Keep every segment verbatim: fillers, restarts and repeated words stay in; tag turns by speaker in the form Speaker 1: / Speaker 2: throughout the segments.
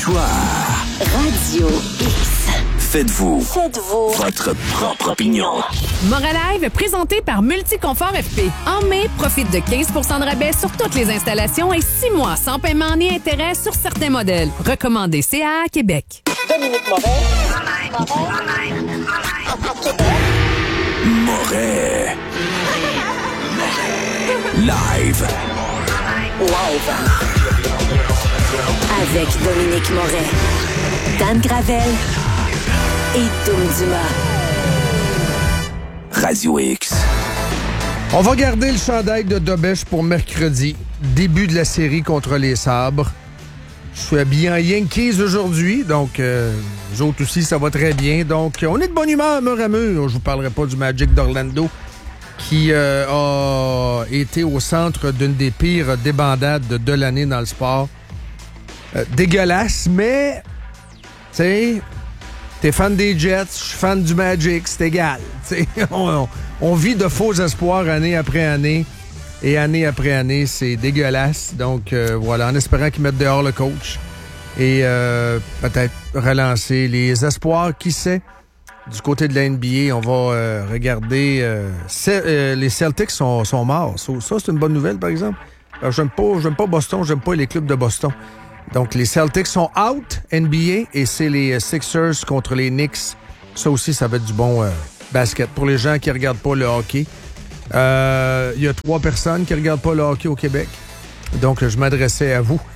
Speaker 1: L'histoire.
Speaker 2: Radio X.
Speaker 1: Faites-vous.
Speaker 2: Faites-vous.
Speaker 1: Votre propre opinion.
Speaker 3: Moralive, présenté par Multiconfort F P. En mai, profite de quinze pour cent de rabais sur toutes les installations et six mois sans paiement ni intérêt sur certains modèles. Recommandé C A A Québec.
Speaker 4: Dominique Moret.
Speaker 1: Moret. Live.
Speaker 2: Live. Avec Dominique Moret, Dan Gravel et Dom Dumas.
Speaker 1: Radio X.
Speaker 5: On va garder le chandail de Dobèche pour mercredi, début de la série contre les Sabres. Je suis habillé en Yankees aujourd'hui, donc euh, nous autres aussi, ça va très bien. Donc, on est de bonne humeur, mur à mur. Je vous parlerai pas du Magic d'Orlando qui euh, a été au centre d'une des pires débandades de l'année dans le sport. Euh, dégueulasse, mais, tu sais, t'es fan des Jets, je suis fan du Magic, c'est égal. On, on, on vit de faux espoirs année après année, et année après année, c'est dégueulasse. Donc, euh, voilà, en espérant qu'ils mettent dehors le coach et euh, peut-être relancer les espoirs, qui sait. Du côté de la N B A, on va euh, regarder... Euh, C- euh, les Celtics sont, sont morts. Ça, ça, c'est une bonne nouvelle, par exemple. Alors, j'aime pas, j'aime pas Boston, j'aime pas les clubs de Boston. Donc, les Celtics sont out, N B A, et c'est les Sixers contre les Knicks. Ça aussi, ça va être du bon euh, basket. Pour les gens qui regardent pas le hockey, il euh, y a trois personnes qui regardent pas le hockey au Québec. Donc, je m'adressais à vous.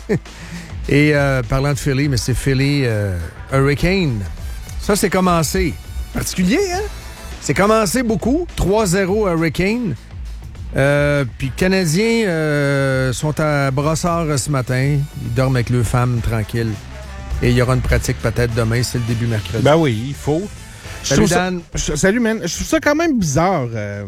Speaker 5: Et euh, parlant de Philly, mais c'est Philly euh, Hurricane. Ça, c'est commencé. Particulier, hein? C'est commencé beaucoup. trois zéro Hurricane. Euh, puis les Canadiens euh, sont à Brossard ce matin. Ils dorment avec leurs femmes tranquilles. Et il y aura une pratique peut-être demain. C'est le début mercredi.
Speaker 6: Ben oui, il faut.
Speaker 5: Salut, Dan.
Speaker 6: Ça, salut, man. Je trouve ça quand même bizarre. Euh,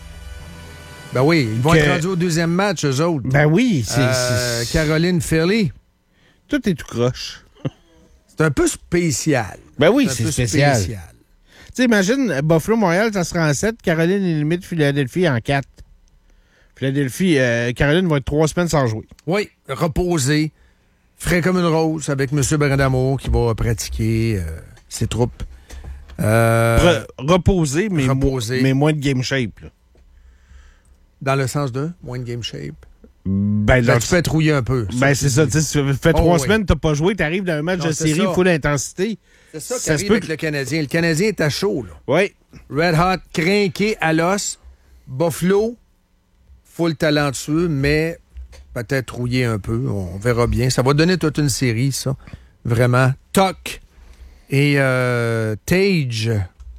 Speaker 5: ben oui, ils vont
Speaker 6: que...
Speaker 5: être rendus au deuxième match, eux autres.
Speaker 6: Ben oui. C'est,
Speaker 5: euh,
Speaker 6: c'est...
Speaker 5: Caroline Philly.
Speaker 6: Tout est tout croche.
Speaker 5: C'est un peu spécial.
Speaker 6: Ben oui,
Speaker 5: c'est,
Speaker 6: c'est spécial. spécial. Tu sais, imagine, Buffalo-Montréal, ça sera en sept. Caroline limite Philadelphie en quatre. Philadelphie, euh, Caroline va être trois semaines sans jouer.
Speaker 5: Oui, reposé, frais comme une rose, avec M. Brindamour qui va pratiquer euh, ses troupes. Euh,
Speaker 6: Re- reposé, mais,
Speaker 5: reposé.
Speaker 6: Mo- mais moins de game shape. Là.
Speaker 5: Dans le sens de moins de game shape?
Speaker 6: Ben,
Speaker 5: là, tu peux être rouillé un peu.
Speaker 6: Ben, c'est ça. Tu sais, fait trois
Speaker 5: oh,
Speaker 6: semaines,
Speaker 5: oui.
Speaker 6: t'as pas joué, t'arrives dans un match non, de série, full intensité.
Speaker 5: C'est ça qui ça arrive avec que... le Canadien. Le Canadien est à chaud, là.
Speaker 6: Oui.
Speaker 5: Red hot, crinqué à l'os. Buffalo, full talentueux, mais peut-être rouillé un peu. On verra bien. Ça va donner toute une série, ça. Vraiment. Tuck et euh, Tage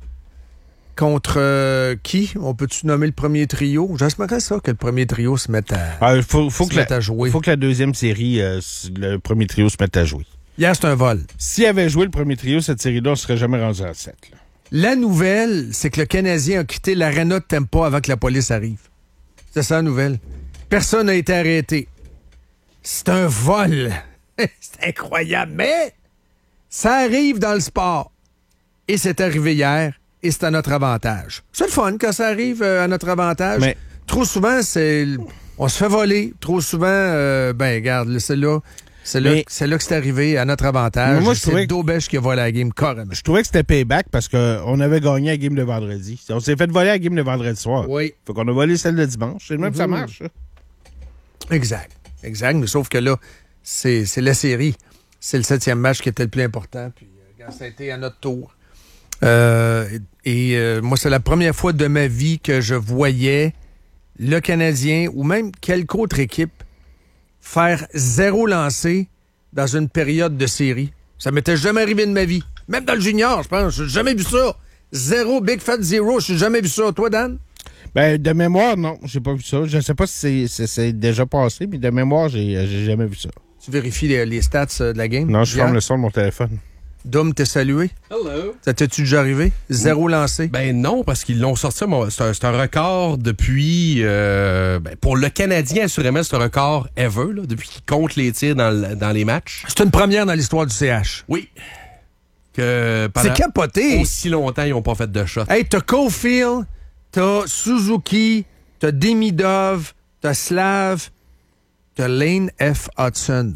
Speaker 5: contre euh, qui? On peut-tu nommer le premier trio? J'espérais ça, que le premier trio se mette à,
Speaker 6: ah, faut, faut
Speaker 5: se
Speaker 6: que
Speaker 5: mette
Speaker 6: la,
Speaker 5: à jouer.
Speaker 6: Il faut que la deuxième série, euh, le premier trio se mette à jouer.
Speaker 5: Hier, c'est un vol.
Speaker 6: S'il avait joué le premier trio, cette série-là, on ne serait jamais rendu à sept. Là.
Speaker 5: La nouvelle, c'est que le Canadien a quitté l'aréna de Tampa avant que la police arrive. C'est ça la nouvelle. Personne n'a été arrêté. C'est un vol. C'est incroyable, mais ça arrive dans le sport. Et c'est arrivé hier. Et c'est à notre avantage. C'est le fun quand ça arrive euh, à notre avantage. Mais trop souvent, c'est on se fait voler. Trop souvent, euh, ben regarde, c'est là, c'est là, mais... c'est là que c'est arrivé à notre avantage. Moi, je c'est trouvais... Dobèche qui a volé la game carrément.
Speaker 6: Je trouvais que c'était payback parce qu'on avait gagné la game le vendredi. On s'est fait voler la game le vendredi soir.
Speaker 5: Oui.
Speaker 6: Fait qu'on a volé celle de dimanche. C'est le même mm-hmm. que ça marche. Ça.
Speaker 5: Exact. Exact. Mais sauf que là, c'est, c'est la série. C'est le septième match qui était le plus important. Puis euh, ça a été à notre tour. Euh, et euh, moi, c'est la première fois de ma vie que je voyais le Canadien ou même quelque autre équipe faire zéro lancé dans une période de série. Ça m'était jamais arrivé de ma vie. Même dans le junior, je pense. J'ai jamais vu ça. Zéro, big fat zero. Je n'ai jamais vu ça. Toi, Dan?
Speaker 6: Ben, de mémoire, non. J'ai pas vu ça. Je sais pas si c'est, c'est, c'est déjà passé, mais de mémoire, j'ai, j'ai jamais vu ça.
Speaker 5: Tu vérifies les, les stats de la game?
Speaker 6: Non, je ferme le son de mon téléphone.
Speaker 5: Dom, t'es salué?
Speaker 7: Hello.
Speaker 5: Ça t'es-tu déjà arrivé? Zéro lancé?
Speaker 7: Ben non, parce qu'ils l'ont sorti. C'est un, c'est un record depuis... Euh, ben pour le Canadien, assurément, c'est un record ever, là, depuis qu'il compte les tirs dans, dans les matchs.
Speaker 5: C'est une première dans l'histoire du C H.
Speaker 7: Oui. Que
Speaker 5: c'est capoté.
Speaker 7: Aussi longtemps, ils n'ont pas fait de shot.
Speaker 5: Hey, t'as Caulfield, t'as Suzuki, t'as Demidov, t'as Slav, t'as Lane F. Hudson.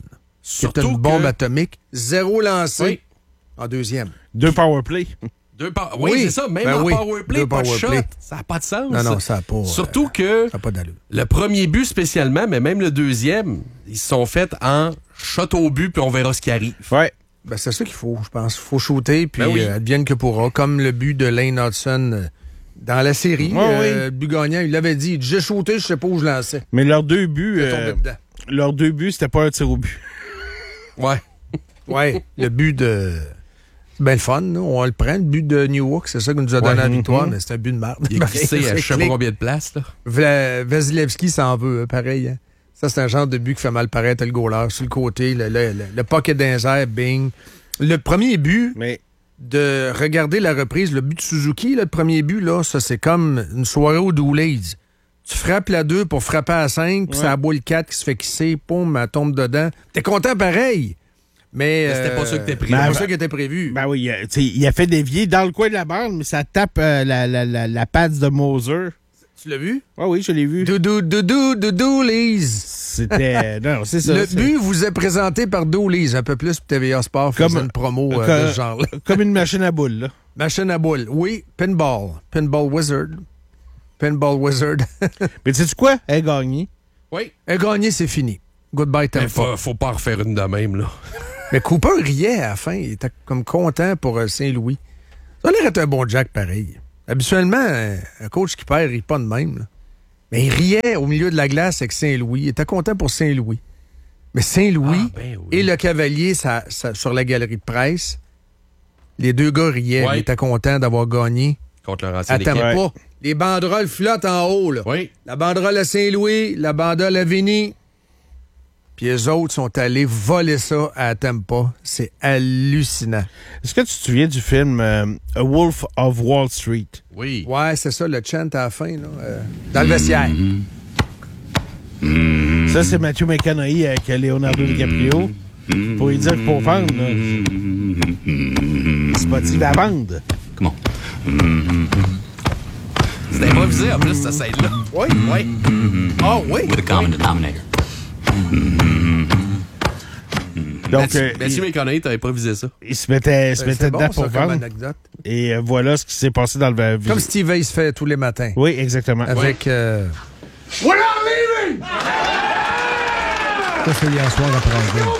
Speaker 5: qui est une bombe atomique. Zéro lancé
Speaker 7: Oui.
Speaker 5: en deuxième.
Speaker 6: Deux powerplay.
Speaker 7: Deux par... Oui,
Speaker 5: Oui.
Speaker 7: c'est ça. Même
Speaker 5: Ben
Speaker 7: en
Speaker 5: oui.
Speaker 7: powerplay,
Speaker 5: Deux
Speaker 7: pas de
Speaker 5: powerplay.
Speaker 7: shot. Ça n'a pas de sens.
Speaker 5: Non, non, ça n'a pas...
Speaker 7: Surtout
Speaker 5: euh,
Speaker 7: que
Speaker 5: ça n'a pas d'allure.
Speaker 7: le premier but spécialement, mais même le deuxième, ils se sont faits en shot au but, puis on verra ce qui arrive.
Speaker 6: Ouais.
Speaker 5: Ben, c'est ça qu'il faut, je pense. Il faut shooter, puis
Speaker 7: Ben oui.
Speaker 5: euh, advienne que pourra. Comme le but de Lane Hudson euh, dans la série.
Speaker 6: Ouais,
Speaker 5: euh,
Speaker 6: oui.
Speaker 5: Le but gagnant, il l'avait dit. J'ai shooté, je sais pas où je lançais.
Speaker 6: Mais leurs deux buts,
Speaker 5: Il est tombé
Speaker 6: euh,
Speaker 5: dedans.
Speaker 6: leurs deux buts, c'était pas un tir au but.
Speaker 7: Ouais.
Speaker 5: Ouais, le but de... C'est bien le fun, là. On le prend, le but de Newark. C'est ça qui nous a donné
Speaker 6: Ouais.
Speaker 5: la victoire,
Speaker 6: Mm-hmm.
Speaker 5: mais c'est un but de marde.
Speaker 7: Il est glissé à je sais pas
Speaker 5: Clic.
Speaker 7: combien de places, là.
Speaker 5: Vla- Vasilevski s'en veut, hein, pareil. Hein. Ça, c'est un genre de but qui fait mal paraître le goaler. Sur le côté, le, le, le, le pocket dans les airs, bing. Le premier but,
Speaker 6: Mais
Speaker 5: de regarder la reprise, le but de Suzuki, là, le premier but, là, ça, c'est comme une soirée au Dooley's. Tu frappes la deux pour frapper à cinq, puis
Speaker 6: Ouais.
Speaker 5: c'est la boule quatre qui se fait kisser, poum, elle tombe dedans. T'es content pareil. Mais,
Speaker 7: Mais c'était pas ça que t'es prévu.
Speaker 5: C'était
Speaker 6: Ben,
Speaker 5: pas ça qui était prévu.
Speaker 6: Ben oui, il a, tu sais, il a fait dévier dans le coin de la barre, mais ça tape euh, la, la, la, la patte de Moser.
Speaker 5: Tu l'as vu?
Speaker 6: Ah oui, je l'ai vu.
Speaker 5: Doudou, doudou, doudoulies.
Speaker 6: C'était. Non, c'est ça.
Speaker 5: Le
Speaker 6: c'est-
Speaker 5: but vous est présenté par Dooley's, un peu plus, puis T V A Sport faisait
Speaker 6: Comme-
Speaker 5: une promo euh,
Speaker 6: comme-
Speaker 5: de ce genre-là.
Speaker 6: Comme une machine à boules, là.
Speaker 5: Machine à boules. Oui, Pinball. Pinball Wizard. Pinball Wizard.
Speaker 6: Mais tu sais quoi? Elle a gagné.
Speaker 7: Oui.
Speaker 5: Un gagné, c'est fini. Goodbye,
Speaker 7: Mais
Speaker 5: Tampa.
Speaker 7: faut, faut pas en refaire une de même, là.
Speaker 5: Mais Cooper riait à la fin. Il était comme content pour euh, Saint-Louis. Ça a l'air d'être un bon Jack pareil. Habituellement, un, un coach qui perd, il rit pas de même. Là. Mais il riait au milieu de la glace avec Saint-Louis. Il était content pour Saint-Louis. Mais Saint-Louis
Speaker 7: Ah, ben oui.
Speaker 5: et le Cavalier ça, ça- sur la galerie de presse, les deux gars riaient.
Speaker 7: Ouais.
Speaker 5: Ils étaient contents d'avoir gagné.
Speaker 7: Contre leur ancienne
Speaker 5: Attends
Speaker 7: équipe.
Speaker 5: pas. Les banderoles flottent en haut. Là.
Speaker 7: Oui.
Speaker 5: La banderole à Saint-Louis, la banderole à Vinny. Puis les autres sont allés voler ça à Tampa. C'est hallucinant.
Speaker 6: Est-ce que tu te souviens du film euh, A Wolf of Wall Street?
Speaker 7: Oui.
Speaker 5: Ouais, c'est ça, le chant à la fin, là, euh, dans le vestiaire.
Speaker 6: Ça, c'est Matthew McConaughey avec Leonardo DiCaprio. Pour lui dire qu'il faut vendre, là. C'est pas dit la vendre.
Speaker 1: Come on.
Speaker 7: C'était improvisé, en plus, ça scène-là.
Speaker 5: Oui,
Speaker 7: Oui.
Speaker 5: Ah oui.
Speaker 1: With a common denominator.
Speaker 6: Donc,
Speaker 7: Mathieu,
Speaker 6: euh,
Speaker 7: Mathieu
Speaker 6: il,
Speaker 7: McConaughey, t'as improvisé ça.
Speaker 6: il se mettait, il se
Speaker 5: Ben,
Speaker 6: mettait
Speaker 5: c'est
Speaker 6: dedans
Speaker 5: bon,
Speaker 6: pour
Speaker 5: ça, comme
Speaker 6: vendre.
Speaker 5: anecdote.
Speaker 6: Et euh, voilà ce qui s'est passé dans le...
Speaker 5: Comme Steve Hayes fait tous les matins.
Speaker 6: Oui, exactement.
Speaker 5: Avec... Euh... Ça, c'est hier soir après le game.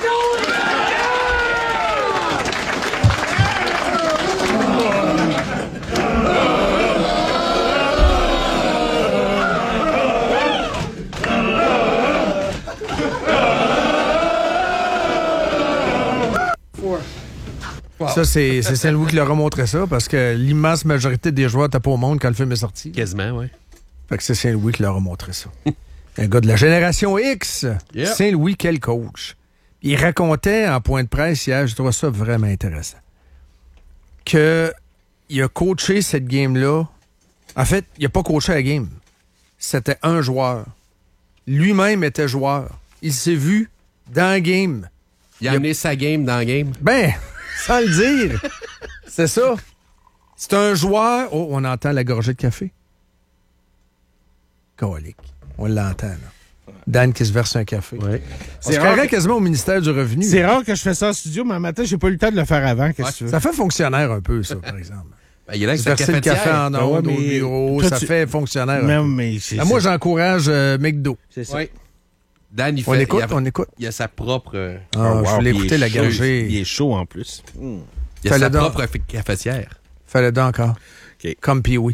Speaker 5: Ça, c'est c'est Saint-Louis qui leur a montré ça, parce que l'immense majorité des joueurs n'étaient pas au monde quand le film est sorti.
Speaker 7: Quasiment, oui.
Speaker 5: Fait que c'est Saint-Louis qui leur a montré ça. Un gars de la génération X.
Speaker 7: Yep.
Speaker 5: Saint-Louis, quel coach. Il racontait en point de presse hier, je trouve ça vraiment intéressant, que il a coaché cette game-là. En fait, il n'a pas coaché la game. C'était un joueur. Lui-même était joueur. Il s'est vu dans la game.
Speaker 7: Il a amené sa game dans la game.
Speaker 5: Ben, sans le dire. C'est ça. C'est un joueur... Oh, on entend la gorgée de café. Colique. On l'entend, là. Dan qui se verse un café.
Speaker 7: Oui.
Speaker 5: On se
Speaker 6: C'est rare
Speaker 5: croirait
Speaker 6: que-
Speaker 5: quasiment au ministère du Revenu.
Speaker 6: C'est rare que je fais ça en studio, mais un matin, j'ai pas eu le temps de le faire avant. Qu'est-ce que tu veux?
Speaker 5: Ça fait fonctionnaire un peu, ça, par exemple.
Speaker 7: Ben, il est là avec sa
Speaker 5: Verser le
Speaker 7: cafetière.
Speaker 5: café en
Speaker 6: Ah ouais,
Speaker 5: ondes au
Speaker 6: mais
Speaker 5: bureau,
Speaker 6: toi,
Speaker 5: ça
Speaker 6: tu-
Speaker 5: fait fonctionnaire un
Speaker 6: Non,
Speaker 5: peu.
Speaker 6: mais c'est
Speaker 5: Ah, moi,
Speaker 6: ça.
Speaker 5: j'encourage euh, McDo.
Speaker 6: C'est ça.
Speaker 7: Oui. Dan, il fait...
Speaker 5: On écoute,
Speaker 7: il a,
Speaker 5: on écoute.
Speaker 7: il a sa propre... euh,
Speaker 5: Ah,
Speaker 6: Oh, wow,
Speaker 5: je voulais
Speaker 6: puis il
Speaker 5: écouter
Speaker 6: est
Speaker 5: la
Speaker 6: chaud,
Speaker 5: gorgée.
Speaker 6: Il est chaud en plus.
Speaker 7: il a
Speaker 5: Fallait
Speaker 7: sa
Speaker 5: donc-
Speaker 7: propre cafetière.
Speaker 5: Fallait donc encore.
Speaker 6: OK.
Speaker 5: Comme Pee-Wee.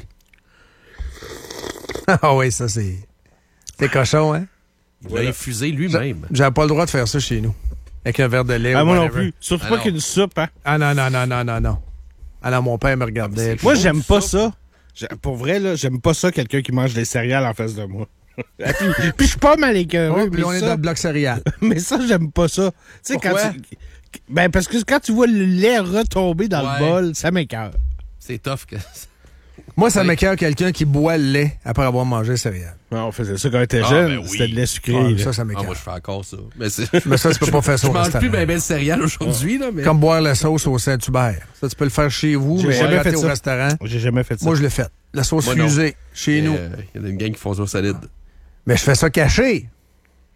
Speaker 5: Ah oui, ça, c'est... C'est cochon, hein?
Speaker 7: Il l'a infusé lui-même.
Speaker 5: J'avais pas le droit de faire ça chez nous. Avec un verre de lait
Speaker 6: Ah,
Speaker 5: ou
Speaker 6: moi non
Speaker 5: whatever.
Speaker 6: plus. Surtout
Speaker 7: Ah
Speaker 6: pas
Speaker 7: non.
Speaker 6: qu'une soupe, hein.
Speaker 5: Ah non, non, non, non, non, non. Ah non, mon père me regardait.
Speaker 6: Moi, j'aime pas ça. J'ai- Pour vrai, là, j'aime pas ça, quelqu'un qui mange des céréales en face de moi. puis, puis je suis pas mal écœureux,
Speaker 5: Oh, puis
Speaker 6: mais,
Speaker 5: on est
Speaker 6: ça,
Speaker 5: dans le bloc céréal.
Speaker 6: mais ça, j'aime pas ça. Tu sais, quand
Speaker 7: Pourquoi?
Speaker 6: tu... Ben, parce que quand tu vois le lait retomber dans
Speaker 7: Ouais.
Speaker 6: le bol, ça m'écoeure.
Speaker 7: C'est tough que...
Speaker 5: Moi, ça
Speaker 7: Ouais.
Speaker 5: m'écoeure quelqu'un qui boit le lait après avoir mangé le céréal.
Speaker 6: Non, on faisait ça quand on était
Speaker 7: Ah,
Speaker 6: jeune.
Speaker 7: ben oui.
Speaker 6: C'était de lait sucré.
Speaker 5: Ouais,
Speaker 6: là.
Speaker 5: ça, ça
Speaker 7: Ah, moi,
Speaker 5: m'écoeure.
Speaker 7: je fais encore ça. Mais, c'est...
Speaker 5: Mais ça, tu peux pas faire ça
Speaker 7: Je
Speaker 5: au
Speaker 7: mange
Speaker 5: restaurant.
Speaker 7: plus ben ben de céréales aujourd'hui, là, mais...
Speaker 5: Comme boire la sauce au Saint-Hubert. Ça, tu peux le faire chez vous,
Speaker 6: J'ai
Speaker 5: mais
Speaker 6: jamais
Speaker 5: rater
Speaker 6: fait
Speaker 5: au
Speaker 6: ça.
Speaker 5: restaurant.
Speaker 6: J'ai jamais fait ça.
Speaker 5: Moi, je l'ai fait. La sauce
Speaker 7: Moi, non.
Speaker 5: fusée, chez nous.
Speaker 7: Euh, Il y en a une gang qui font ça solide.
Speaker 5: Mais je fais ça caché.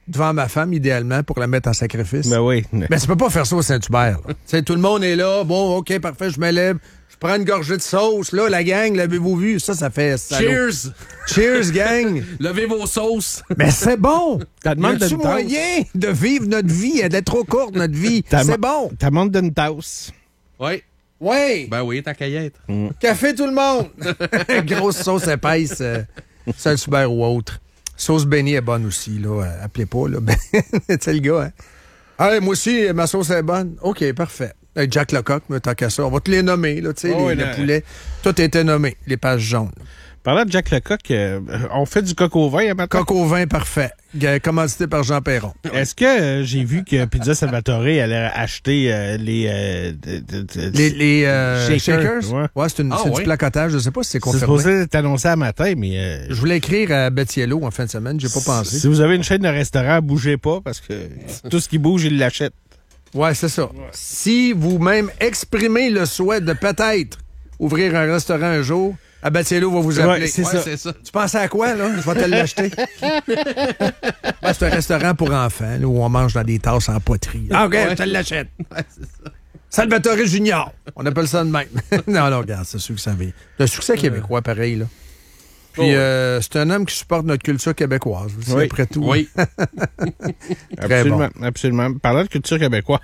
Speaker 5: devant ma femme, idéalement, pour la mettre en sacrifice.
Speaker 6: Ben oui.
Speaker 5: Mais tu peux pas faire ça au Saint-Hubert. là. Tu sais, tout le monde est là. Bon, OK, parfait, je me lève. Je prends une gorgée de sauce. Là, la gang, l'avez-vous vu? Ça, ça fait salaud.
Speaker 7: Cheers!
Speaker 5: Cheers, gang!
Speaker 7: Levez vos sauces!
Speaker 5: Mais c'est bon!
Speaker 6: T'as demandé
Speaker 5: Y a-tu
Speaker 6: d'une tasse?
Speaker 5: moyen de vivre notre vie? Elle est trop courte, notre vie.
Speaker 6: T'as
Speaker 5: C'est
Speaker 6: ma-
Speaker 5: bon!
Speaker 6: T'as monte d'une tasse.
Speaker 7: Oui.
Speaker 5: Oui!
Speaker 7: Ben oui, ta caillette.
Speaker 5: Café tout le monde! Grosse sauce épaisse, euh, Saint-Hubert ou autre. Sauce bénie est bonne aussi, là. Euh, Appelez pas, là. C'est le gars, hein? Hey, moi aussi, ma sauce est bonne. OK, parfait. Hey, Jack Lecoq, mais tant qu'à ça, on va te les nommer, là, tu sais,
Speaker 6: Oh,
Speaker 5: les,
Speaker 6: oui,
Speaker 5: le
Speaker 6: non.
Speaker 5: poulet. Tout était nommé, les pages jaunes.
Speaker 6: Parlant de Jack Lecoq, euh, on fait du coq au vin à matin.
Speaker 5: Coq au vin, parfait. G- Commandité par Jean Perron.
Speaker 6: Est-ce que euh, j'ai vu que Pizza Salvatore allait acheter euh, les, euh, de- de- de-
Speaker 5: Les, les euh,
Speaker 6: Shakers,
Speaker 5: shakers?
Speaker 6: ouais.
Speaker 5: Ouais, c'est, une,
Speaker 7: Ah,
Speaker 5: c'est
Speaker 7: ouais.
Speaker 5: du placotage. Je sais pas si c'est
Speaker 6: C'est
Speaker 5: confirmé.
Speaker 6: supposé être annoncé à matin, mais euh,
Speaker 5: Je voulais écrire à Bettiello en fin de semaine. J'ai pas pensé.
Speaker 6: si vous avez une chaîne de restaurant, bougez pas parce que tout ce qui bouge, il l'achète.
Speaker 5: Ouais, c'est ça. Si vous-même exprimez le souhait de peut-être ouvrir un restaurant un jour, à Bettiello va vous appeler.
Speaker 6: Ouais, c'est
Speaker 7: Ouais,
Speaker 6: ça.
Speaker 7: c'est ça.
Speaker 5: Tu pensais à quoi, là? Je vais te l'acheter. Ouais, c'est un restaurant pour enfants, là, où on mange dans des tasses en poterie. Ah, OK, je te l'achète. Salvatore Junior. On appelle ça de même. non, non, regarde, c'est sûr que ça va. C'est un succès québécois, pareil, là. Puis, euh, c'est un homme qui supporte notre culture québécoise aussi,
Speaker 6: Oui.
Speaker 5: après tout.
Speaker 7: Oui.
Speaker 5: Très
Speaker 6: Absolument, absolument. Parlant de culture québécoise,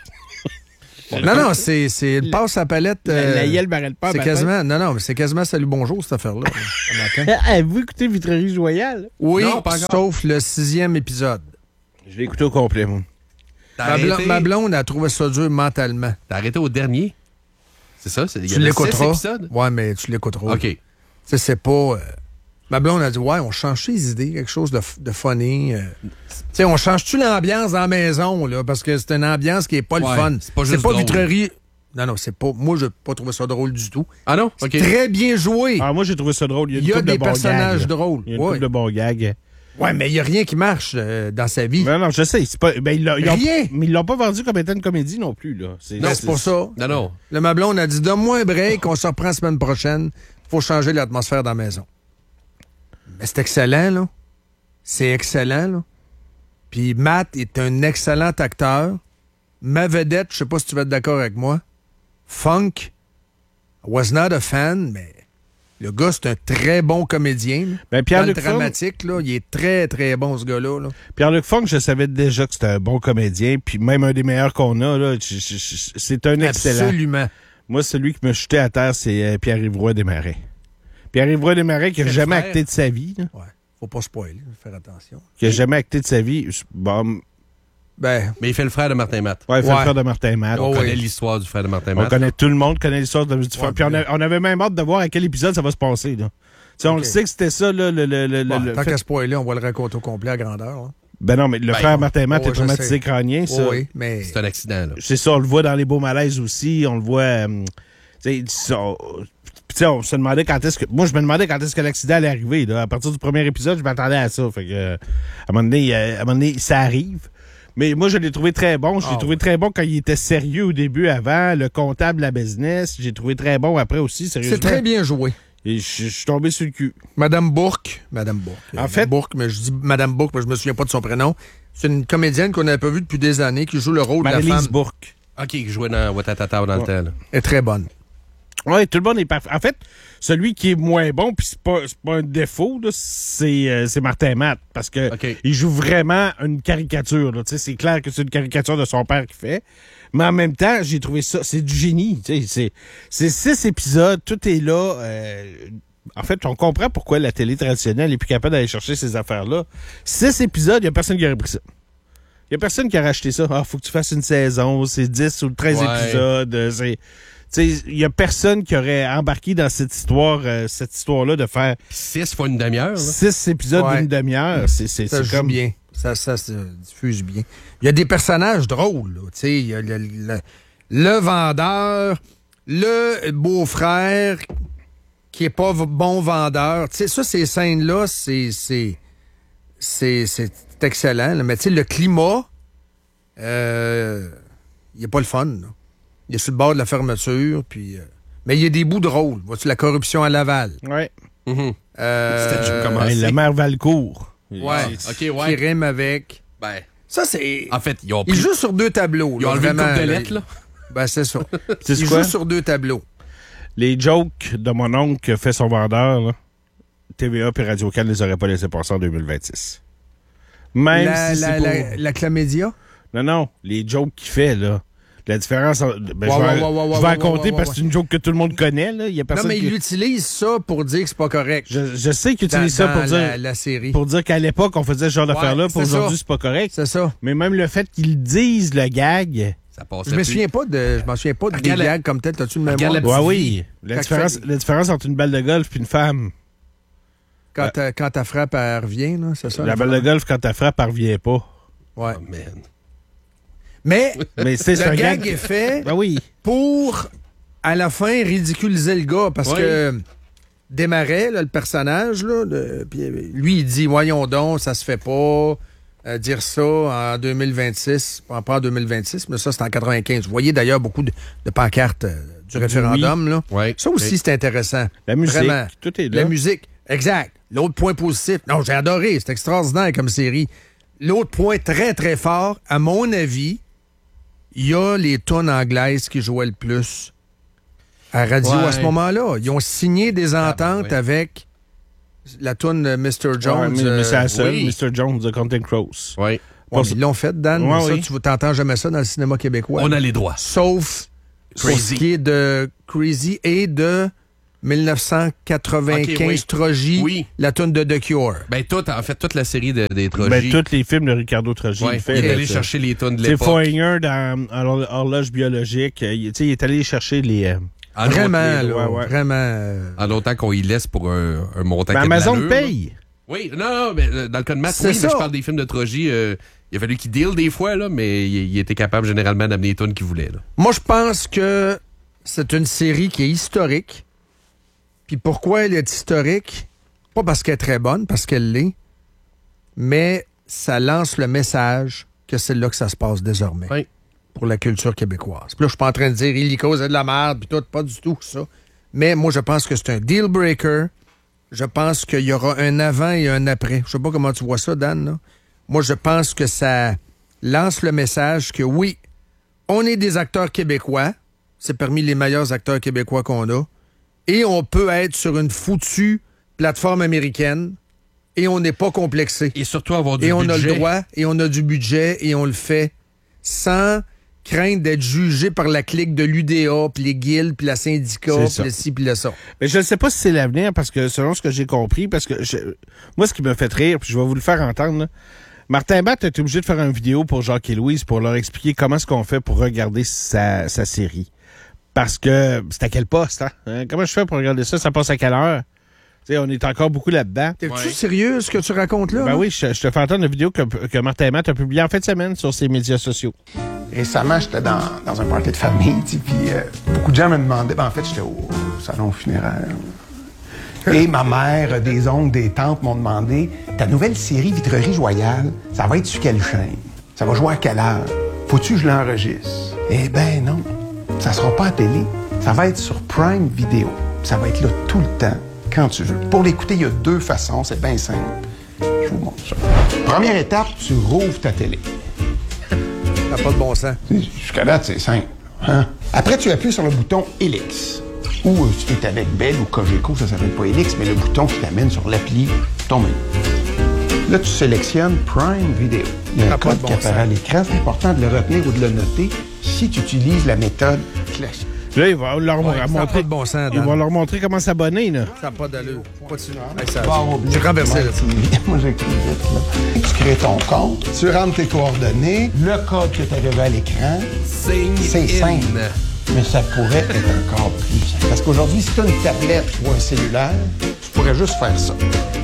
Speaker 5: Non, non, c'est, c'est le passe à palette.
Speaker 6: la,
Speaker 5: euh,
Speaker 6: la Yelle m'arrête pas.
Speaker 5: c'est
Speaker 6: matin.
Speaker 5: quasiment, non, non, mais c'est quasiment salut bonjour, cette affaire-là. ce matin.
Speaker 6: Avez-vous écouté Vitrerie Royale?
Speaker 5: Oui,
Speaker 7: Non, pas encore.
Speaker 5: sauf le sixième épisode.
Speaker 6: Je l'ai écouté au complet, moi.
Speaker 7: T'as
Speaker 5: Ma, blo-
Speaker 7: arrêté,
Speaker 5: ma blonde a trouvé ça dur mentalement.
Speaker 7: t'as arrêté au dernier? C'est ça? C'est, il y
Speaker 5: Tu
Speaker 7: avait
Speaker 5: l'écouteras.
Speaker 7: six épisodes?
Speaker 5: Ouais, mais tu l'écouteras.
Speaker 7: OK.
Speaker 5: Tu sais, c'est pas. euh, Ma blonde a dit, ouais, on change les idées, quelque chose de, f- de funny. euh. Tu sais, on change-tu l'ambiance dans la maison, là? Parce que c'est une ambiance qui est pas le
Speaker 7: Ouais,
Speaker 5: fun.
Speaker 7: c'est pas juste drôle.
Speaker 5: Vitrerie. Non, non, c'est pas. Moi, j'ai pas trouvé ça drôle du tout.
Speaker 7: Ah non?
Speaker 5: C'est
Speaker 7: OK.
Speaker 5: très bien joué.
Speaker 6: Ah, moi, j'ai trouvé ça drôle. Il y a, une
Speaker 5: Il y a
Speaker 6: couple de
Speaker 5: des
Speaker 6: bons
Speaker 5: personnages
Speaker 6: gags, là.
Speaker 5: drôles.
Speaker 6: Il y a une
Speaker 5: Ouais.
Speaker 6: couple de bons gags.
Speaker 5: Ouais, mais il y a rien qui marche euh, dans sa vie.
Speaker 6: Non, non, je sais. C'est pas, ben, ils l'ont- ils ont-
Speaker 5: Rien.
Speaker 6: mais ils l'ont pas vendu comme étant une comédie non plus. Là. C'est,
Speaker 5: Non, c'est pour ça.
Speaker 7: Non, non.
Speaker 5: Le ma blonde a dit, donne-moi un break, on se reprend la semaine prochaine. Faut changer l'atmosphère dans la maison. Mais c'est excellent, là. C'est excellent, là. Puis Matt est un excellent acteur. Ma vedette, je sais pas si tu vas être d'accord avec moi, Funk, I was not a fan, mais le gars, c'est un très bon comédien. là.
Speaker 6: Ben,
Speaker 5: Dans le
Speaker 6: Pierre-Luc Funk,
Speaker 5: dramatique, là, il est très, très bon, ce gars-là. là.
Speaker 6: Pierre-Luc Funk, je savais déjà que c'était un bon comédien, puis même un des meilleurs qu'on a. Là, je- je- je- c'est un excellent.
Speaker 5: Absolument.
Speaker 6: Moi, celui qui me jetait à terre, c'est euh, Pierre-Yves Roy Desmarais. Pierre-Yves Roy Desmarais qui n'a
Speaker 7: Quel
Speaker 6: jamais
Speaker 7: frère.
Speaker 6: acté de sa vie. là.
Speaker 5: Ouais. Faut pas spoiler, faut faire attention.
Speaker 6: Qui n'a jamais acté de sa vie. Bon,
Speaker 5: Ben,
Speaker 7: Mais il fait le frère de Martin Matt.
Speaker 6: ouais, il fait
Speaker 5: Ouais.
Speaker 6: le frère de Martin Matt.
Speaker 7: On
Speaker 5: Oh,
Speaker 7: connaît
Speaker 5: oui.
Speaker 7: l'histoire du frère de Martin
Speaker 6: On
Speaker 7: Matt.
Speaker 6: connaît, tout le monde connaît l'histoire de, du frère.
Speaker 5: Ouais,
Speaker 6: Puis on,
Speaker 5: puis-
Speaker 6: a- on avait même hâte de voir à quel épisode ça va se passer. Là. Tu sais, on
Speaker 5: Ok.
Speaker 6: le sait que c'était ça, là, le, le, le,
Speaker 5: bon,
Speaker 6: le
Speaker 5: tant
Speaker 6: fait-
Speaker 5: qu'à spoiler, on va le raconter au complet à grandeur. hein.
Speaker 6: Ben non, mais le
Speaker 7: Ben,
Speaker 6: frère Martin Matt
Speaker 5: oh,
Speaker 6: est
Speaker 5: je
Speaker 6: traumatisé
Speaker 5: sais.
Speaker 6: crânien, ça.
Speaker 5: Oh, oui, mais
Speaker 7: C'est un accident, là.
Speaker 6: C'est ça, on le voit dans les beaux malaises aussi. On le voit. euh, tu sais, ça, puis tu sais, on se demandait quand est-ce que. Moi, je me demandais quand est-ce que l'accident allait arriver. Là. À partir du premier épisode, je m'attendais à ça. Fait que, euh, à un moment donné, euh, à un moment donné, ça arrive. Mais moi, je l'ai trouvé très bon. Je l'ai
Speaker 5: Ah,
Speaker 6: trouvé
Speaker 5: ouais.
Speaker 6: très bon quand il était sérieux au début, avant, le comptable, la business. J'ai trouvé très bon après aussi, sérieusement.
Speaker 5: c'est très bien joué.
Speaker 6: Et je je suis tombé sur le cul.
Speaker 5: Madame Bourque. Madame Bourque.
Speaker 6: En
Speaker 5: Euh,
Speaker 6: fait-
Speaker 5: Bourque, mais je dis Madame Bourque, mais je me souviens pas de son prénom. C'est une comédienne qu'on n'avait pas vue depuis des années, qui joue le rôle de la
Speaker 6: Marie-Lise
Speaker 5: femme.
Speaker 6: Bourque.
Speaker 7: OK, qui jouait dans Watatata dans le
Speaker 6: Ouais.
Speaker 7: temps, là.
Speaker 5: Elle est très bonne.
Speaker 6: Oui, tout le monde est parfait. En fait, celui qui est moins bon, puis c'est pas, c'est pas un défaut, là, c'est euh, c'est Martin Matt. Parce que
Speaker 7: OK.
Speaker 6: il joue vraiment une caricature. Là. Tu sais, c'est clair que c'est une caricature de son père qui fait. Mais en même temps, j'ai trouvé ça, c'est du génie. Tu sais, C'est c'est six épisodes, tout est là. euh, en fait, on comprend pourquoi la télé traditionnelle est plus capable d'aller chercher ces affaires-là. Six épisodes, il n'y a personne qui aurait pris ça. Il n'y a personne qui a racheté ça. Ah, faut que tu fasses une saison, c'est dix ou treize
Speaker 7: Ouais.
Speaker 6: épisodes. euh, C'est... Il n'y a personne qui aurait embarqué dans cette histoire, euh, cette histoire-là de faire
Speaker 7: Six fois une demi-heure, là.
Speaker 6: six épisodes
Speaker 5: Ouais.
Speaker 6: d'une demi-heure. C'est, c'est,
Speaker 5: Ça
Speaker 6: c'est
Speaker 5: joue
Speaker 6: comme...
Speaker 5: bien. Ça, ça se diffuse bien. Il y a des personnages drôles. là. Tu sais, il y a le, le- le vendeur, le beau-frère qui est pas v- bon vendeur. Tu sais, ça, ces scènes-là, c'est, c'est, c'est, c'est excellent. là. Mais tu sais, le climat, euh, il est pas le fun. là. Il est sur le bord de la fermeture. Puis, euh, mais il y a des bouts drôles. Vois-tu, la corruption à Laval.
Speaker 6: Ouais.
Speaker 7: Mhm.
Speaker 5: Euh,
Speaker 7: C'était déjà commencé.
Speaker 6: Ben, la mère Valcourt.
Speaker 5: Ouais.
Speaker 7: OK,
Speaker 5: Qui
Speaker 7: ouais.
Speaker 5: rime avec...
Speaker 7: Ben,
Speaker 5: Ça, c'est...
Speaker 7: En fait, ils ont
Speaker 5: Il
Speaker 7: pris-
Speaker 5: joue sur deux tableaux.
Speaker 7: Ils
Speaker 5: là,
Speaker 7: ont enlevé une
Speaker 5: vraiment,
Speaker 7: coupe de
Speaker 5: là.
Speaker 7: lettres, là.
Speaker 5: Ben, c'est ça.
Speaker 6: C'est
Speaker 5: Il
Speaker 6: quoi?
Speaker 5: joue sur deux tableaux.
Speaker 6: Les jokes de mon oncle qui a fait son vendeur, là, T V A et Radio-Can les auraient pas laissé passer en deux mille vingt-six. Même
Speaker 5: La,
Speaker 6: si
Speaker 5: la,
Speaker 6: c'est pour...
Speaker 5: la, la clamédia?
Speaker 6: Non, non, les jokes qu'il fait, là. La différence... en- Ben,
Speaker 5: Ouais,
Speaker 6: je vais,
Speaker 5: ouais, ouais, ouais,
Speaker 6: je
Speaker 5: ouais,
Speaker 6: vais
Speaker 5: ouais,
Speaker 6: en compter
Speaker 5: ouais,
Speaker 6: parce que
Speaker 5: ouais.
Speaker 6: c'est une joke que tout le monde connaît, là. Il y a
Speaker 5: Non,
Speaker 6: personne
Speaker 5: mais
Speaker 6: qui...
Speaker 5: il utilise ça pour dire que c'est pas correct.
Speaker 6: Je, je sais qu'il
Speaker 5: Dans,
Speaker 6: utilise ça
Speaker 5: dans
Speaker 6: pour dire...
Speaker 5: la, la série.
Speaker 6: Pour dire qu'à l'époque, on faisait ce genre d'affaires-là,
Speaker 5: Ouais,
Speaker 6: pour
Speaker 5: c'est
Speaker 6: aujourd'hui,
Speaker 5: ça.
Speaker 6: c'est pas correct.
Speaker 5: C'est ça.
Speaker 6: Mais même le fait qu'ils disent le gag...
Speaker 7: Ça passait
Speaker 5: Je me
Speaker 7: plus.
Speaker 5: souviens pas de, je m'en souviens pas de des
Speaker 7: Regarde la-
Speaker 5: gags comme tel. T'as-tu une
Speaker 7: Regarde
Speaker 5: mémoire?
Speaker 7: la
Speaker 6: Ouais,
Speaker 7: petite
Speaker 6: oui.
Speaker 7: vie.
Speaker 6: La
Speaker 5: Quand
Speaker 6: différence,
Speaker 5: fait-
Speaker 6: la différence entre une balle de golf et une femme.
Speaker 5: Quand, ta- quand ta frappe, elle revient, là, c'est ça?
Speaker 6: La balle de golf, quand elle frappe, elle revient pas.
Speaker 5: Ouais.
Speaker 7: Oh, man.
Speaker 5: Mais
Speaker 6: Mais c'est c'est
Speaker 5: le
Speaker 6: un
Speaker 5: gag
Speaker 6: gag...
Speaker 5: est fait
Speaker 6: Ben oui.
Speaker 5: pour, à la fin, ridiculiser le gars. Parce
Speaker 7: Ouais.
Speaker 5: que Desmarais, là, le personnage, là, le- puis lui, il dit, voyons donc, ça se fait pas. euh, dire ça en deux mille vingt-six, pas pas en deux mille vingt-six, mais ça, c'est en quatre-vingt-quinze. Vous voyez d'ailleurs beaucoup de, de pancartes euh, du référendum. Là.
Speaker 7: Ouais.
Speaker 5: Ça aussi,
Speaker 7: Oui.
Speaker 5: c'est intéressant.
Speaker 6: La musique,
Speaker 5: Vraiment.
Speaker 6: tout est là.
Speaker 5: La musique, exact. L'autre point positif, non, j'ai adoré, c'est extraordinaire comme série. L'autre point très, très fort, à mon avis, il y a les tunes anglaises qui jouaient le plus à radio
Speaker 7: Ouais.
Speaker 5: à ce moment-là. Ils ont signé des
Speaker 7: Ah,
Speaker 5: ententes
Speaker 7: ben oui.
Speaker 5: avec la tune euh, mister
Speaker 6: Ouais,
Speaker 5: Jones.
Speaker 6: mais, mais c'est
Speaker 5: euh,
Speaker 6: la seule,
Speaker 7: oui.
Speaker 6: mister Jones de Counting Crows.
Speaker 7: Ouais.
Speaker 5: ouais,
Speaker 6: Pour-
Speaker 5: mais ils l'ont fait, Dan.
Speaker 6: Ouais,
Speaker 5: mais ça,
Speaker 6: oui.
Speaker 5: tu t'entends jamais ça dans le cinéma québécois.
Speaker 7: On a les droits.
Speaker 5: Sauf pour
Speaker 7: Crazy.
Speaker 5: ce qui est de Crazy et de dix-neuf cent quatre-vingt-quinze
Speaker 7: Ok, oui.
Speaker 5: Trogy,
Speaker 7: Oui.
Speaker 5: la tune de The Cure.
Speaker 7: Ben, tout, en fait, toute la série de, des Trogy.
Speaker 6: Ben, tous les films de Ricardo Trogi,
Speaker 7: Ouais,
Speaker 6: il fait.
Speaker 7: il est
Speaker 6: là,
Speaker 7: allé
Speaker 6: ça.
Speaker 7: chercher les tonnes de
Speaker 6: Tu sais,
Speaker 7: l'époque.
Speaker 6: Foigner dans Hor- Horloge biologique, euh, il, tu sais, il est allé chercher les... euh,
Speaker 7: En
Speaker 5: Vraiment,
Speaker 7: autant-
Speaker 5: là,
Speaker 6: ouais, ouais.
Speaker 5: vraiment. euh,
Speaker 7: En autant qu'on y laisse pour un, un montant
Speaker 6: Ben,
Speaker 7: qui a de
Speaker 6: Amazon
Speaker 7: l'allure,
Speaker 6: paye.
Speaker 7: là. Oui, non, non, mais euh, dans le cas de Matt,
Speaker 5: C'est
Speaker 7: oui,
Speaker 5: ça.
Speaker 7: mais je parle des films de Trogy. euh, il a fallu qu'il deal des fois, là, mais il, il était capable généralement d'amener les tonnes qu'il voulait. Là.
Speaker 5: Moi, je pense que c'est une série qui est historique. Puis pourquoi elle est historique? Pas parce qu'elle est très bonne, parce qu'elle l'est, mais ça lance le message que c'est là que ça se passe désormais
Speaker 7: Oui.
Speaker 5: pour la culture québécoise. Puis là, je suis pas en train de dire illico, c'est de la merde, puis tout, pas du tout ça. Mais moi, je pense que c'est un deal breaker. Je pense qu'il y aura un avant et un après. Je sais pas comment tu vois ça, Dan. Là. Moi, je pense que ça lance le message que oui, on est des acteurs québécois. C'est parmi les meilleurs acteurs québécois qu'on a. Et on peut être sur une foutue plateforme américaine et on n'est pas complexé.
Speaker 7: Et surtout avoir du
Speaker 5: Et on
Speaker 7: budget.
Speaker 5: a le droit et on a du budget et on le fait sans craindre d'être jugé par la clique de l'U D A, puis les guildes, puis la syndicat,
Speaker 6: C'est
Speaker 5: puis
Speaker 6: ça.
Speaker 5: le ci, puis le ça.
Speaker 6: Mais je ne sais pas si c'est l'avenir, parce que selon ce que j'ai compris, parce que je- moi, ce qui me fait rire, puis je vais vous le faire entendre, là, Martin Batt a été obligé de faire une vidéo pour Jacques et Louise pour leur expliquer comment est-ce qu'on fait pour regarder sa, sa série. Parce que c'est à quel poste, hein? Hein? Comment je fais pour regarder ça? Ça passe à quelle heure? Tu sais, on est encore beaucoup là-dedans.
Speaker 5: T'es-tu
Speaker 7: Ouais.
Speaker 5: sérieux ce que tu racontes là?
Speaker 6: Ben
Speaker 5: là?
Speaker 6: oui, je, je te fais entendre une vidéo que, que Martin Matt a publiée en fin de semaine sur ses médias sociaux.
Speaker 8: Récemment, j'étais dans, dans un party de famille, tu sais, puis euh, beaucoup de gens me demandaient, ben, en fait, j'étais au, au salon funéraire. Et ma mère, des oncles, des tantes m'ont demandé, ta nouvelle série Vitrerie Royale, ça va être sur quelle chaîne? Ça va jouer à quelle heure? Faut-tu que je l'enregistre? Eh ben non, ça sera pas à télé. Ça va être sur Prime Video. Ça va être là tout le temps, quand tu veux. Pour l'écouter, il y a deux façons, c'est bien simple. Je vous montre ça. Première étape, tu rouvres ta télé.
Speaker 5: Ça n'a pas de bon sens.
Speaker 8: Jusqu'à date, c'est simple. Hein? Après, tu appuies sur le bouton Helix. Ou euh, si tu es avec Bell ou Cogeco, ça s'appelle pas Helix, mais le bouton qui t'amène sur l'appli ton menu. Là, tu sélectionnes Prime Video. Il y a
Speaker 5: Ça
Speaker 8: un
Speaker 5: a pas
Speaker 8: code
Speaker 5: de bon
Speaker 8: qui apparaît
Speaker 5: sens.
Speaker 8: à l'écran. C'est important de le retenir ou de le noter si tu utilises la méthode classique.
Speaker 6: Là, il va leur
Speaker 5: Ouais, ça n'a
Speaker 6: montrer.
Speaker 5: pas de bon sens,
Speaker 6: Il
Speaker 5: Dan.
Speaker 6: va leur montrer comment s'abonner, là.
Speaker 5: Ça n'a pas d'allure. Continue. Hey, ça-
Speaker 8: Barre oblique.
Speaker 5: J'ai renversé, là.
Speaker 8: Moi, j'écris vite, là. Tu crées ton compte, tu rentres tes coordonnées, le code que tu as levé à l'écran.
Speaker 7: Sing
Speaker 8: C'est
Speaker 7: in.
Speaker 8: simple. Mais ça pourrait être encore plus simple. Parce qu'aujourd'hui, si tu as une tablette ou un cellulaire, tu pourrais juste faire ça.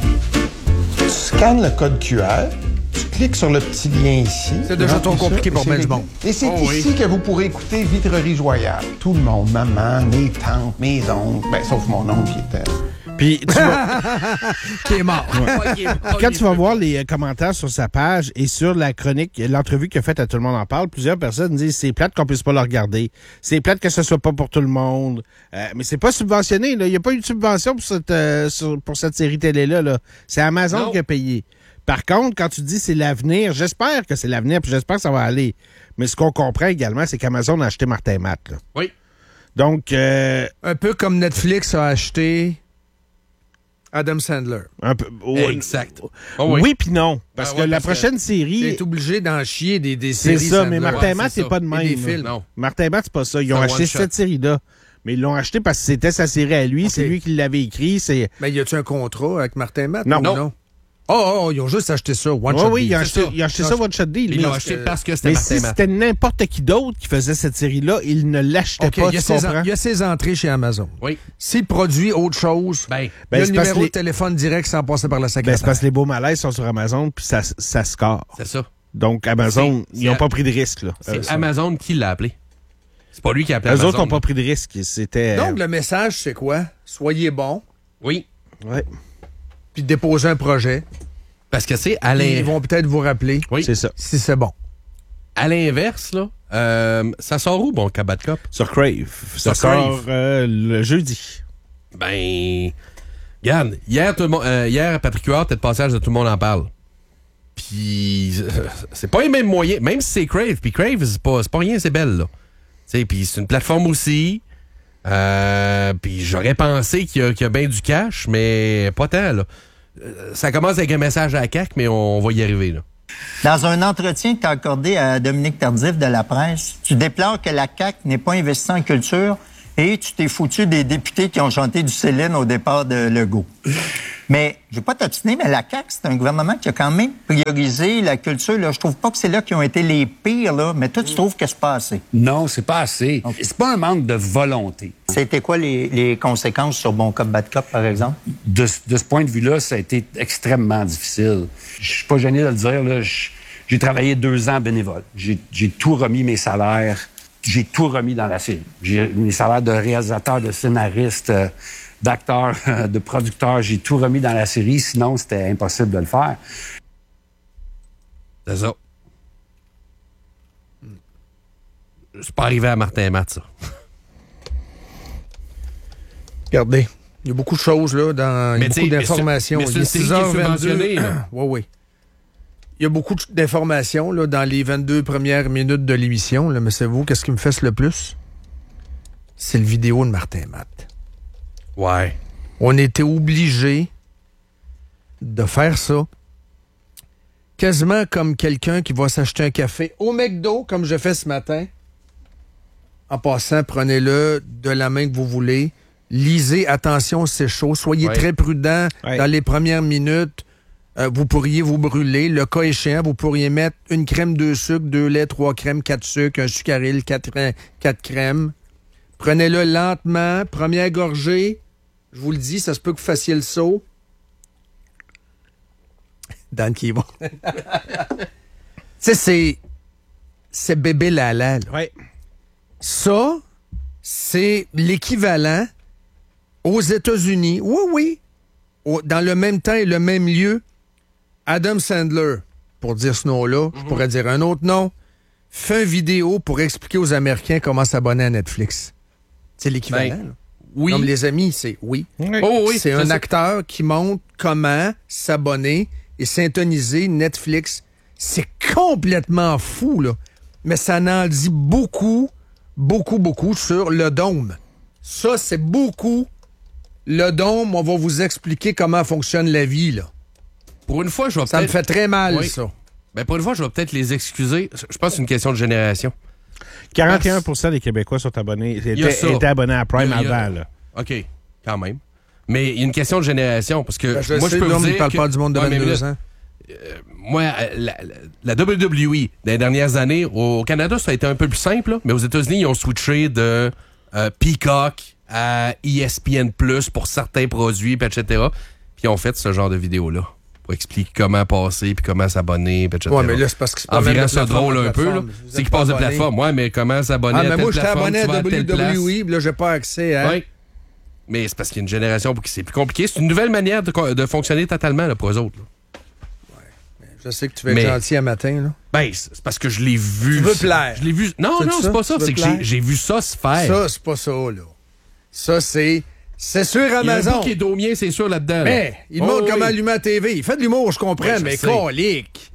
Speaker 8: Tu scannes le code Q R, tu cliques sur le petit lien ici.
Speaker 5: C'est déjà
Speaker 8: tu
Speaker 5: trop
Speaker 8: remplis ça,
Speaker 5: compliqué
Speaker 8: et
Speaker 5: pour
Speaker 8: c'est
Speaker 5: bien du
Speaker 8: réglé.
Speaker 5: monde.
Speaker 8: Et c'est
Speaker 7: Oh,
Speaker 8: ici que vous pourrez écouter Vitrerie Royale. Tout le monde, maman, mes tantes, mes oncles, ben, sauf mon oncle qui était...
Speaker 6: Puis tu vas-
Speaker 5: Qui est mort.
Speaker 6: quand tu vas voir les euh, commentaires sur sa page et sur la chronique, l'entrevue qu'il a faite à Tout le monde en parle, plusieurs personnes disent c'est plate qu'on puisse pas le regarder. C'est plate que ce soit pas pour tout le monde. Euh, mais c'est pas subventionné, là. Il n'y a pas eu de subvention pour cette, euh, sur- pour cette série télé-là, là. C'est Amazon
Speaker 7: Non.
Speaker 6: qui a payé. Par contre, quand tu dis c'est l'avenir, j'espère que c'est l'avenir, puis j'espère que ça va aller. Mais ce qu'on comprend également, c'est qu'Amazon a acheté Martin Matt. Là.
Speaker 7: Oui.
Speaker 6: Donc... Euh,
Speaker 5: un peu comme Netflix a acheté Adam Sandler.
Speaker 6: Un peu, oh,
Speaker 7: exact. Oh, oui,
Speaker 6: oui puis non. Parce
Speaker 7: ah,
Speaker 6: que
Speaker 7: ouais,
Speaker 6: la
Speaker 7: parce
Speaker 6: prochaine
Speaker 5: Il
Speaker 6: série...
Speaker 5: est obligé d'en chier des, des
Speaker 6: C'est
Speaker 5: séries
Speaker 6: ça,
Speaker 5: Sandler.
Speaker 6: mais Martin
Speaker 7: Ouais,
Speaker 6: Matt,
Speaker 7: c'est
Speaker 6: c'est pas de
Speaker 5: Et
Speaker 6: même.
Speaker 5: des
Speaker 6: là.
Speaker 5: films.
Speaker 7: Non.
Speaker 6: Martin Matt, c'est pas ça. Ils ont
Speaker 7: C'est un
Speaker 6: acheté
Speaker 7: one-shot.
Speaker 6: cette série-là. Mais ils l'ont acheté parce que c'était sa série à lui.
Speaker 5: Ok.
Speaker 6: C'est lui qui l'avait écrit. C'est...
Speaker 5: Mais y a-tu un contrat avec Martin Matt?
Speaker 6: Non.
Speaker 5: ou
Speaker 6: Non.
Speaker 5: non? Oh, oh, oh, ils ont juste acheté ça. One
Speaker 6: Oui,
Speaker 5: shot
Speaker 6: oui,
Speaker 5: deal.
Speaker 6: ils ont
Speaker 5: C'est
Speaker 6: acheté,
Speaker 5: ça.
Speaker 6: ils ont acheté
Speaker 5: Non,
Speaker 6: ça One Shot Deal.
Speaker 7: Ils l'ont
Speaker 6: Mais-
Speaker 7: acheté parce que c'était
Speaker 6: Mais
Speaker 7: Martin
Speaker 6: si
Speaker 7: Matt.
Speaker 6: c'était n'importe qui d'autre qui faisait cette série-là, il ne l'achetait
Speaker 5: OK,
Speaker 6: pas,
Speaker 5: il y a
Speaker 6: tu
Speaker 5: ses en-
Speaker 6: comprends?
Speaker 5: il y a ses entrées chez Amazon.
Speaker 7: Oui.
Speaker 5: S'il produit autre chose,
Speaker 7: Ben,
Speaker 5: il y
Speaker 6: ben,
Speaker 5: a
Speaker 6: c'est
Speaker 5: le
Speaker 6: parce
Speaker 5: numéro
Speaker 6: les-
Speaker 5: de téléphone direct sans passer par la
Speaker 6: Ben,
Speaker 5: secrétaire.
Speaker 6: c'est parce que les beaux malaises sont sur Amazon, puis ça, ça score.
Speaker 7: c'est ça.
Speaker 6: Donc, Amazon,
Speaker 7: C'est-
Speaker 6: ils n'ont
Speaker 7: c'est-
Speaker 6: pas pris de risque. Là.
Speaker 7: C'est
Speaker 6: Euh, ça.
Speaker 7: Amazon qui l'a appelé. C'est pas lui qui a appelé
Speaker 6: Eux
Speaker 7: Amazon.
Speaker 6: autres n'ont pas pris de risque. C'était...
Speaker 5: Donc, le message, c'est quoi? Soyez bon,
Speaker 7: Oui.
Speaker 6: Ouais,
Speaker 5: puis déposez un projet.
Speaker 7: Parce que c'est à
Speaker 5: Ils
Speaker 7: l'in-
Speaker 5: vont peut-être vous rappeler
Speaker 7: Oui.
Speaker 6: c'est ça.
Speaker 5: si c'est bon.
Speaker 7: à l'inverse, là, euh, ça sort où, bon, Cabot Cop?
Speaker 6: Sur Crave. Ça
Speaker 7: Sur
Speaker 6: sort
Speaker 7: Crave.
Speaker 6: euh, le jeudi.
Speaker 7: Ben, regarde, hier, tout le monde, euh, hier à Patrick Huard, t'es de passage de Tout le monde en parle. Puis, euh, c'est pas les mêmes moyens, même si c'est Crave. Puis Crave, c'est pas, c'est pas rien, c'est belle, là. Tu sais, puis c'est une plateforme aussi. Euh, puis j'aurais pensé qu'il y a, qu'il y a bien du cash, mais pas tant, là. Euh, Ça commence avec un message à la C A Q, mais on va y arriver, là.
Speaker 9: Dans un entretien que tu as accordé à Dominique Tardif de La Presse, tu déplores que la C A Q n'ait pas investi en culture et tu t'es foutu des députés qui ont chanté du Céline au départ de Legault. Mais, je vais pas t'obstiner, mais la C A Q, c'est un gouvernement qui a quand même priorisé la culture. Là. Je trouve pas que c'est là qui ont été les pires, là, mais toi, tu trouves que c'est pas assez.
Speaker 1: Non, c'est pas assez. C'est pas un manque de volonté.
Speaker 9: C'était quoi les, les conséquences sur Bon Cop, Bad Cop, par exemple?
Speaker 1: De, ce- de ce point de vue-là, ça a été extrêmement difficile. Je suis pas gêné de le dire, là. je- J'ai travaillé deux ans bénévole. J'ai j'ai tout remis mes salaires. J'ai tout remis dans la série. J'ai mes salaires de réalisateur, de scénariste, euh, d'acteur, euh, de producteur. J'ai tout remis dans la série. Sinon, c'était impossible de le faire.
Speaker 7: C'est ça. C'est pas arrivé à Martin Matt, ça.
Speaker 5: Regardez, il y a beaucoup de choses, là, dans, il y
Speaker 7: Mais
Speaker 5: a
Speaker 7: t'sais,
Speaker 5: beaucoup
Speaker 7: mais
Speaker 5: d'informations.
Speaker 7: c'est- mais
Speaker 5: Il est
Speaker 7: c'est une série qui est
Speaker 5: six heures
Speaker 7: subventionnée,
Speaker 5: vingt-deux.
Speaker 7: là.
Speaker 5: Oui, oui. Il y a beaucoup de- d'informations, là, dans les vingt-deux premières minutes de l'émission, là, mais c'est vous, qu'est-ce qui me fait le plus? C'est le vidéo de Martin Matt.
Speaker 7: Ouais.
Speaker 5: On était obligé de faire ça. Quasiment comme quelqu'un qui va s'acheter un café au McDo, comme je fais ce matin. En passant, prenez-le de la main que vous voulez. Lisez, attention, c'est chaud. Soyez
Speaker 7: Ouais.
Speaker 5: très prudent
Speaker 6: Ouais.
Speaker 5: dans les premières minutes. Euh, vous pourriez vous brûler. Le cas échéant, vous pourriez mettre une crème, deux sucres, deux laits, trois crèmes, quatre sucres, un sucaril, quatre, quatre crèmes. Prenez-le lentement. Première gorgée. Je vous le dis, ça se peut que vous fassiez le saut. Dan qui va. Tu sais, c'est... C'est bébé Lala, là.
Speaker 6: Ouais.
Speaker 5: Ça, c'est l'équivalent aux États-Unis. Oui, oui. Au- dans le même temps et le même lieu, Adam Sandler, pour dire ce nom-là, je pourrais dire un autre nom, fait une vidéo pour expliquer aux Américains comment s'abonner à Netflix. C'est l'équivalent.
Speaker 7: Ben,
Speaker 5: là.
Speaker 7: Oui.
Speaker 5: Comme les amis, c'est oui.
Speaker 7: Oh oui,
Speaker 5: c'est
Speaker 7: je
Speaker 5: un
Speaker 7: sais.
Speaker 5: acteur qui montre comment s'abonner et syntoniser Netflix. C'est complètement fou, là. Mais ça en dit beaucoup, beaucoup, beaucoup sur le dôme. Ça, c'est beaucoup. Le dôme, on va vous expliquer comment fonctionne la vie, là.
Speaker 7: Pour une fois, je vais
Speaker 5: Ça me
Speaker 7: peut-être...
Speaker 5: fait très mal,
Speaker 7: Oui.
Speaker 5: ça.
Speaker 7: Ben, pour une fois, je vais peut-être les excuser. Je pense que c'est une question de génération.
Speaker 6: quarante et un pour cent des Québécois sont abonnés,
Speaker 7: y a
Speaker 6: étaient,
Speaker 7: ça.
Speaker 6: étaient abonnés à Prime
Speaker 7: Il y a- il y a-
Speaker 6: avant. Là.
Speaker 7: OK, quand même. Mais il y a une question de génération, parce que
Speaker 5: Ben, je
Speaker 7: moi,
Speaker 5: sais,
Speaker 7: je peux
Speaker 5: l'homme,
Speaker 7: vous
Speaker 5: il
Speaker 7: dire
Speaker 5: parle
Speaker 7: que-
Speaker 5: pas du monde de
Speaker 7: Ouais, mais
Speaker 5: vingt-deux
Speaker 7: minute.
Speaker 5: ans.
Speaker 7: Moi, euh, la, la- la W W E, dans les dernières années, au Canada, ça a été un peu plus simple, là, mais aux États-Unis, ils ont switché de euh, Peacock à E S P N plus pour certains produits, puis et cetera. Puis ils ont fait ce genre de vidéo-là pour expliquer comment passer, puis comment s'abonner, puis et cetera.
Speaker 5: Ouais, mais là, c'est parce que c'est pas
Speaker 7: En
Speaker 5: même
Speaker 7: virant
Speaker 5: de
Speaker 7: ça
Speaker 5: plateforme
Speaker 7: drôle
Speaker 5: en
Speaker 7: un peu, là,
Speaker 5: plateforme. Vous
Speaker 7: c'est
Speaker 5: êtes
Speaker 7: qu'ils
Speaker 5: pas
Speaker 7: passent de
Speaker 5: abonné.
Speaker 7: plateforme. Ouais, mais comment s'abonner
Speaker 5: Ah,
Speaker 7: à
Speaker 5: mais
Speaker 7: telle
Speaker 5: moi, j'étais
Speaker 7: plateforme,
Speaker 5: abonné à
Speaker 7: tu vas telle
Speaker 5: W
Speaker 7: place.
Speaker 5: W E, puis là, j'ai pas accès à...
Speaker 7: Ouais. Mais c'est parce qu'il y a une génération pour qui c'est plus compliqué. C'est une nouvelle manière de, co- de fonctionner totalement là, pour eux autres. Là.
Speaker 5: Je sais que tu vas être
Speaker 7: Mais-
Speaker 5: gentil à matin, là.
Speaker 7: Ben, c'est c'est parce que je l'ai vu.
Speaker 5: Tu veux
Speaker 7: ça.
Speaker 5: plaire.
Speaker 7: Je l'ai vu. Non,
Speaker 5: C'est
Speaker 7: non,
Speaker 5: ça?
Speaker 7: c'est pas ça.
Speaker 5: Tu veux
Speaker 7: C'est que
Speaker 5: plaire?
Speaker 7: j'ai- j'ai vu ça se faire.
Speaker 5: Ça, c'est pas ça, là. Ça, c'est C'est sur
Speaker 7: Il y a un
Speaker 5: Amazon.
Speaker 7: bout qui est domien, c'est sûr, là-dedans. là.
Speaker 5: Mais, il
Speaker 7: Oh,
Speaker 5: montre
Speaker 7: oui.
Speaker 5: comment allumer la T V. Il fait de l'humour, je comprends,
Speaker 7: Ouais, je
Speaker 5: mais
Speaker 7: sais.
Speaker 5: colique.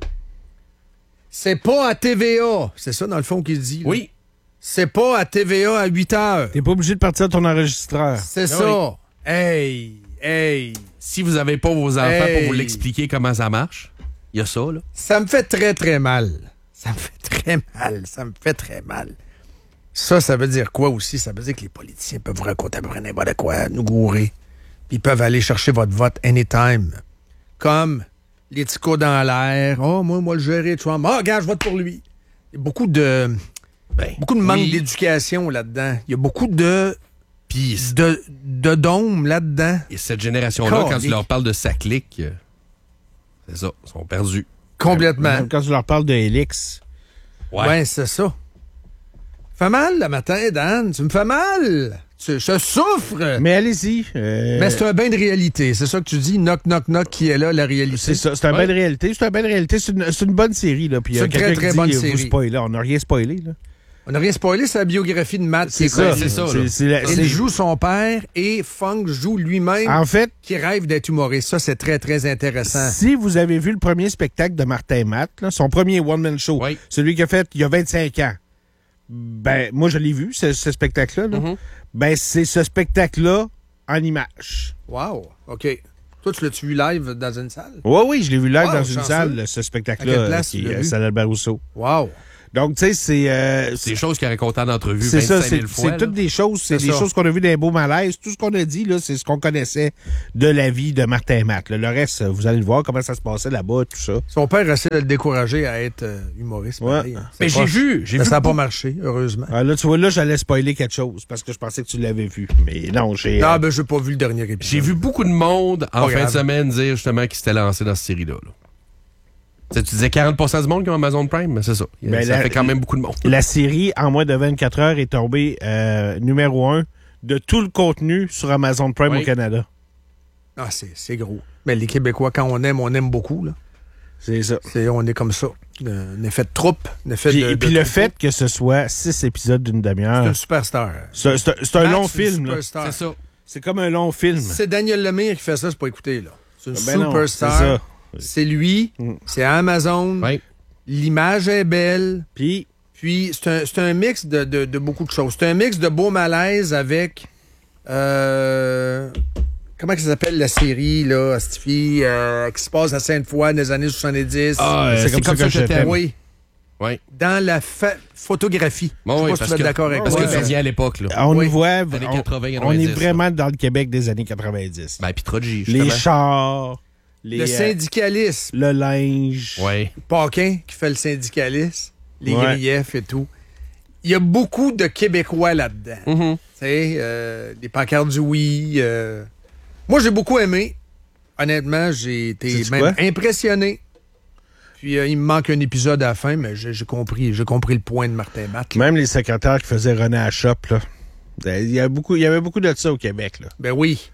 Speaker 5: C'est pas à T V A. C'est ça, dans le fond, qu'il dit. là.
Speaker 7: Oui.
Speaker 5: C'est pas à T V A à huit heures.
Speaker 6: T'es pas obligé de partir de ton enregistreur.
Speaker 5: C'est
Speaker 7: Ah
Speaker 5: ça. Hey, hey.
Speaker 7: Si vous n'avez pas vos enfants
Speaker 5: Hey.
Speaker 7: pour vous l'expliquer comment ça marche, il y a ça, là.
Speaker 5: Ça me fait très, très mal. Ça me fait très mal. Ça me fait très mal. Ça, ça veut dire quoi aussi? Ça veut dire que les politiciens peuvent vous raconter à peu près n'importe quoi, nous gourer. Puis ils peuvent aller chercher votre vote anytime. Comme les petits coups dans l'air. Oh, moi, moi, le gérer Trump. Ah, oh, gars, je vote pour lui. Il y a beaucoup de,
Speaker 7: Ben,
Speaker 5: beaucoup de manque
Speaker 7: oui.
Speaker 5: d'éducation là-dedans. Il y a beaucoup de,
Speaker 7: Puis
Speaker 5: de, de dômes là-dedans.
Speaker 7: et cette génération-là, quand tu
Speaker 5: Calique.
Speaker 7: leur parles de sa clique, euh, c'est ça, ils sont perdus.
Speaker 5: Complètement.
Speaker 6: Même quand tu leur parles de Helix.
Speaker 5: Ouais, c'est ça. Fait mal le matin, Dan. Tu me fais mal. Tu, je souffre. Mais,
Speaker 6: Mais allez-y. euh,
Speaker 5: c'est un bain de réalité. C'est ça que tu dis. Knock, knock, knock, qui est là, la réalité.
Speaker 6: C'est ça, c'est un
Speaker 7: Ouais.
Speaker 6: bain de réalité. C'est un bain de réalité. C'est une, c'est une bonne série. Là. Puis, il y a
Speaker 5: C'est une très,
Speaker 6: quelqu'un qui
Speaker 5: très
Speaker 6: dit,
Speaker 5: bonne
Speaker 6: vous
Speaker 5: série.
Speaker 6: spoilez. On n'a rien spoilé. Là.
Speaker 5: On n'a rien spoilé, c'est la biographie de Matt. qui
Speaker 6: C'est
Speaker 5: est
Speaker 6: ça.
Speaker 5: connue.
Speaker 7: c'est ça, là.
Speaker 6: C'est- c'est la-
Speaker 5: Il
Speaker 6: c'est-
Speaker 5: joue son père et Funk joue lui-même
Speaker 6: En fait,
Speaker 5: qui rêve d'être humoriste. Ça, c'est très, très intéressant.
Speaker 6: si vous avez vu le premier spectacle de Martin Matt, là, son premier one-man show,
Speaker 7: Oui.
Speaker 6: celui qu'il a fait il y a vingt-cinq ans, ben, moi, je l'ai vu, ce, ce spectacle-là. là.
Speaker 7: Mhm.
Speaker 6: Ben, c'est ce spectacle-là en image.
Speaker 5: Wow. OK. Toi, tu l'as-tu vu live dans une salle?
Speaker 6: Oui, oui, je l'ai vu live
Speaker 5: Wow,
Speaker 6: dans une
Speaker 5: chanceux.
Speaker 6: salle, ce
Speaker 5: À
Speaker 6: spectacle-là,
Speaker 5: quelle place
Speaker 6: qui
Speaker 5: tu l'as
Speaker 6: est à
Speaker 5: vu?
Speaker 6: Salle Albert Rousseau.
Speaker 5: Wow.
Speaker 6: Donc, tu sais, c'est... euh,
Speaker 7: C'est des choses qu'il a racontées en entrevue
Speaker 6: c'est ça,
Speaker 7: vingt-cinq
Speaker 6: c'est
Speaker 7: mille fois.
Speaker 6: c'est
Speaker 7: là.
Speaker 6: toutes des choses, c'est
Speaker 5: C'est
Speaker 6: des
Speaker 5: ça.
Speaker 6: choses qu'on a vues dans les beaux malaises. Tout ce qu'on a dit, là, c'est ce qu'on connaissait de la vie de Martin Matt. là. Le reste, vous allez le voir, comment ça se passait là-bas, tout ça.
Speaker 5: Son père essaie de le décourager à être euh, humoriste.
Speaker 6: Ouais.
Speaker 5: pareil, hein.
Speaker 7: Mais
Speaker 5: C'est
Speaker 7: j'ai
Speaker 5: proche.
Speaker 7: vu, j'ai
Speaker 5: Mais
Speaker 7: vu
Speaker 5: ça n'a pas
Speaker 7: beaucoup-
Speaker 5: marché, heureusement.
Speaker 6: Ah, là, tu vois, là, j'allais spoiler quelque chose parce que je pensais que tu l'avais vu. Mais non, j'ai...
Speaker 5: Ah,
Speaker 6: euh,
Speaker 5: ben, j'ai pas vu le dernier épisode.
Speaker 7: J'ai vu beaucoup de monde en
Speaker 5: Pas
Speaker 7: fin
Speaker 5: grave.
Speaker 7: de semaine dire justement qu'ils s'étaient lancés dans cette série-là. là. Tu sais, tu disais quarante pour cent du monde qui ont Amazon Prime, mais c'est ça.
Speaker 6: Ben,
Speaker 7: ça
Speaker 6: la-
Speaker 7: fait quand même beaucoup de monde.
Speaker 6: La série, en moins de vingt-quatre heures, est tombée euh, numéro un de tout le contenu sur Amazon Prime
Speaker 7: Oui.
Speaker 6: au Canada.
Speaker 5: Ah, c'est c'est gros. Mais les Québécois, quand on aime, on aime beaucoup. Là.
Speaker 6: C'est ça.
Speaker 5: C'est, on est comme ça. Euh, Un effet de troupe. Un effet
Speaker 6: Puis,
Speaker 5: de,
Speaker 6: et
Speaker 5: de
Speaker 6: puis le
Speaker 5: troupeau.
Speaker 6: fait que ce soit six épisodes d'une
Speaker 5: C'est
Speaker 6: demi-heure,
Speaker 5: une superstar.
Speaker 6: c'est c'est un- c'est un
Speaker 5: Matt,
Speaker 6: long
Speaker 5: c'est une
Speaker 6: film. là.
Speaker 5: superstar.
Speaker 7: C'est ça.
Speaker 6: C'est comme un long film.
Speaker 5: C'est Daniel Lemire qui fait ça, c'est pas écouté, là. C'est une
Speaker 6: Ben non,
Speaker 5: superstar.
Speaker 6: c'est ça.
Speaker 5: C'est lui.
Speaker 6: Mm.
Speaker 5: C'est Amazon.
Speaker 7: Ouais.
Speaker 5: L'image est belle.
Speaker 6: Puis,
Speaker 5: Puis c'est un, c'est un mix de, de- de beaucoup de choses. C'est un mix de beau malaise avec... euh, comment ça s'appelle la série, là, cette fille, euh, qui se passe à Sainte-Foy dans les années soixante-dix?
Speaker 7: Ah, euh,
Speaker 6: c'est comme ça que je t'aime.
Speaker 5: Oui.
Speaker 7: Oui.
Speaker 5: Dans la fa- photographie.
Speaker 7: Bon,
Speaker 5: Je sais
Speaker 7: oui,
Speaker 5: pas si
Speaker 7: parce
Speaker 5: tu vas
Speaker 7: que-
Speaker 5: être d'accord avec
Speaker 7: Parce
Speaker 5: moi.
Speaker 7: que tu reviens à l'époque, là.
Speaker 6: on
Speaker 5: Oui.
Speaker 6: y voit...
Speaker 7: Années
Speaker 6: on-
Speaker 7: quatre-vingts,
Speaker 6: on, est
Speaker 7: quatre-vingt-dix,
Speaker 6: vraiment dans le Québec des années quatre-vingt-dix.
Speaker 7: Ben, puis Troji,
Speaker 6: les
Speaker 7: justement.
Speaker 6: chars, les,
Speaker 5: Le
Speaker 6: euh,
Speaker 5: syndicalisme.
Speaker 6: le linge.
Speaker 7: Ouais.
Speaker 5: Paquin qui fait le syndicalisme, les
Speaker 6: Ouais.
Speaker 5: griefs et tout. Il y a beaucoup de Québécois là-dedans.
Speaker 7: Mhm.
Speaker 5: Tu sais, euh, les pancartes du oui. euh. Moi, j'ai beaucoup aimé. Honnêtement, j'ai été
Speaker 6: Sais-tu
Speaker 5: même
Speaker 6: quoi?
Speaker 5: impressionné. Puis euh, il me manque un épisode à la fin, mais j'ai j'ai compris, j'ai compris le point de Martin Matt. là.
Speaker 6: Même les secrétaires qui faisaient René à Shop, là. Il y, a beaucoup, il y avait beaucoup de ça au Québec, là.
Speaker 5: Ben oui,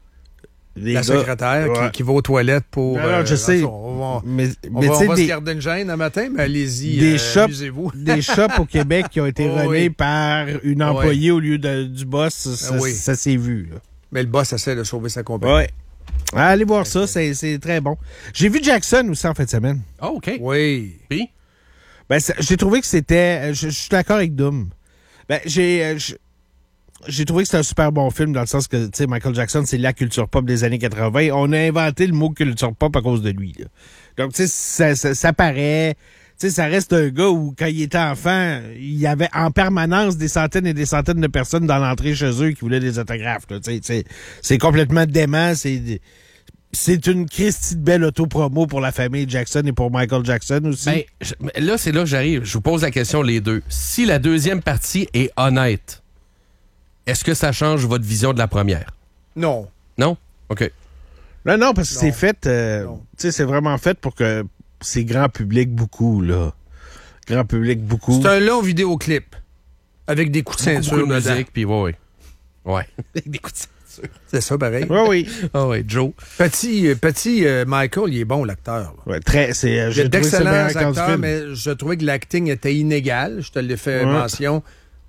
Speaker 6: Les
Speaker 5: la
Speaker 6: gars-
Speaker 5: secrétaire
Speaker 6: Ouais.
Speaker 5: qui, qui va aux toilettes pour...
Speaker 6: Non, non,
Speaker 5: euh,
Speaker 6: je sais.
Speaker 5: On va,
Speaker 6: Mais,
Speaker 5: on
Speaker 6: mais
Speaker 5: va,
Speaker 6: tu
Speaker 5: on
Speaker 6: sais,
Speaker 5: va se
Speaker 6: des,
Speaker 5: garder une gêne un matin, mais allez-y,
Speaker 6: des
Speaker 5: euh,
Speaker 6: shops-
Speaker 5: amusez-vous.
Speaker 6: des shops au Québec qui ont été
Speaker 5: Oh,
Speaker 6: renés
Speaker 5: oui.
Speaker 6: par une employée au lieu de- du boss, ça,
Speaker 5: Ah oui.
Speaker 6: ça s'est vu, là.
Speaker 5: Mais le boss essaie de sauver sa compagnie.
Speaker 6: Ouais. Ah, allez voir ça, c'est c'est très bon. J'ai vu Jackson aussi en fin de semaine.
Speaker 7: Ah, OK.
Speaker 5: Oui.
Speaker 7: Puis?
Speaker 6: Ben, ça- j'ai trouvé que c'était. Je je suis d'accord avec Doom. Ben, j'ai. euh, je- J'ai trouvé que c'était un super bon film dans le sens que, tu sais, Michael Jackson, c'est la culture pop des années quatre-vingt. On a inventé le mot culture pop à cause de lui, là. Donc, tu sais, ça, ça, ça paraît. Tu sais, ça reste un gars où, quand il était enfant, il y avait en permanence des centaines et des centaines de personnes dans l'entrée chez eux qui voulaient des autographes, là. Tu sais, c'est- c'est complètement dément. C'est. C'est une Christie de belle autopromo pour la famille Jackson et pour Michael Jackson aussi.
Speaker 7: Ben, je- mais là, c'est là que j'arrive. Je vous pose la question, les deux. Si la deuxième partie est honnête, est-ce que ça change votre vision de la première?
Speaker 5: Non.
Speaker 7: Non? OK.
Speaker 6: Non, non, parce que
Speaker 5: Non.
Speaker 6: c'est fait, euh,
Speaker 5: Non.
Speaker 6: tu sais, c'est vraiment fait pour que c'est grand public beaucoup, là. Grand public beaucoup.
Speaker 5: C'est un long vidéoclip avec des coups de
Speaker 7: Beaucoup,
Speaker 5: ceinture
Speaker 7: beaucoup de
Speaker 5: dedans.
Speaker 7: musique, puis ouais, ouais. Ouais. Avec des coups de ceinture.
Speaker 5: C'est ça, pareil.
Speaker 6: Oui, oui.
Speaker 7: Ah ouais, Joe.
Speaker 5: Petit, euh, petit euh, Michael, il est bon, l'acteur. là.
Speaker 6: Ouais, très, c'est, euh,
Speaker 5: Il y a
Speaker 6: j'ai trouvé ça
Speaker 5: d'excellents
Speaker 6: meilleur qu'en
Speaker 5: acteurs,
Speaker 6: film.
Speaker 5: mais je trouvais que l'acting était inégal. Je te l'ai fait
Speaker 6: Ouais.
Speaker 5: mention.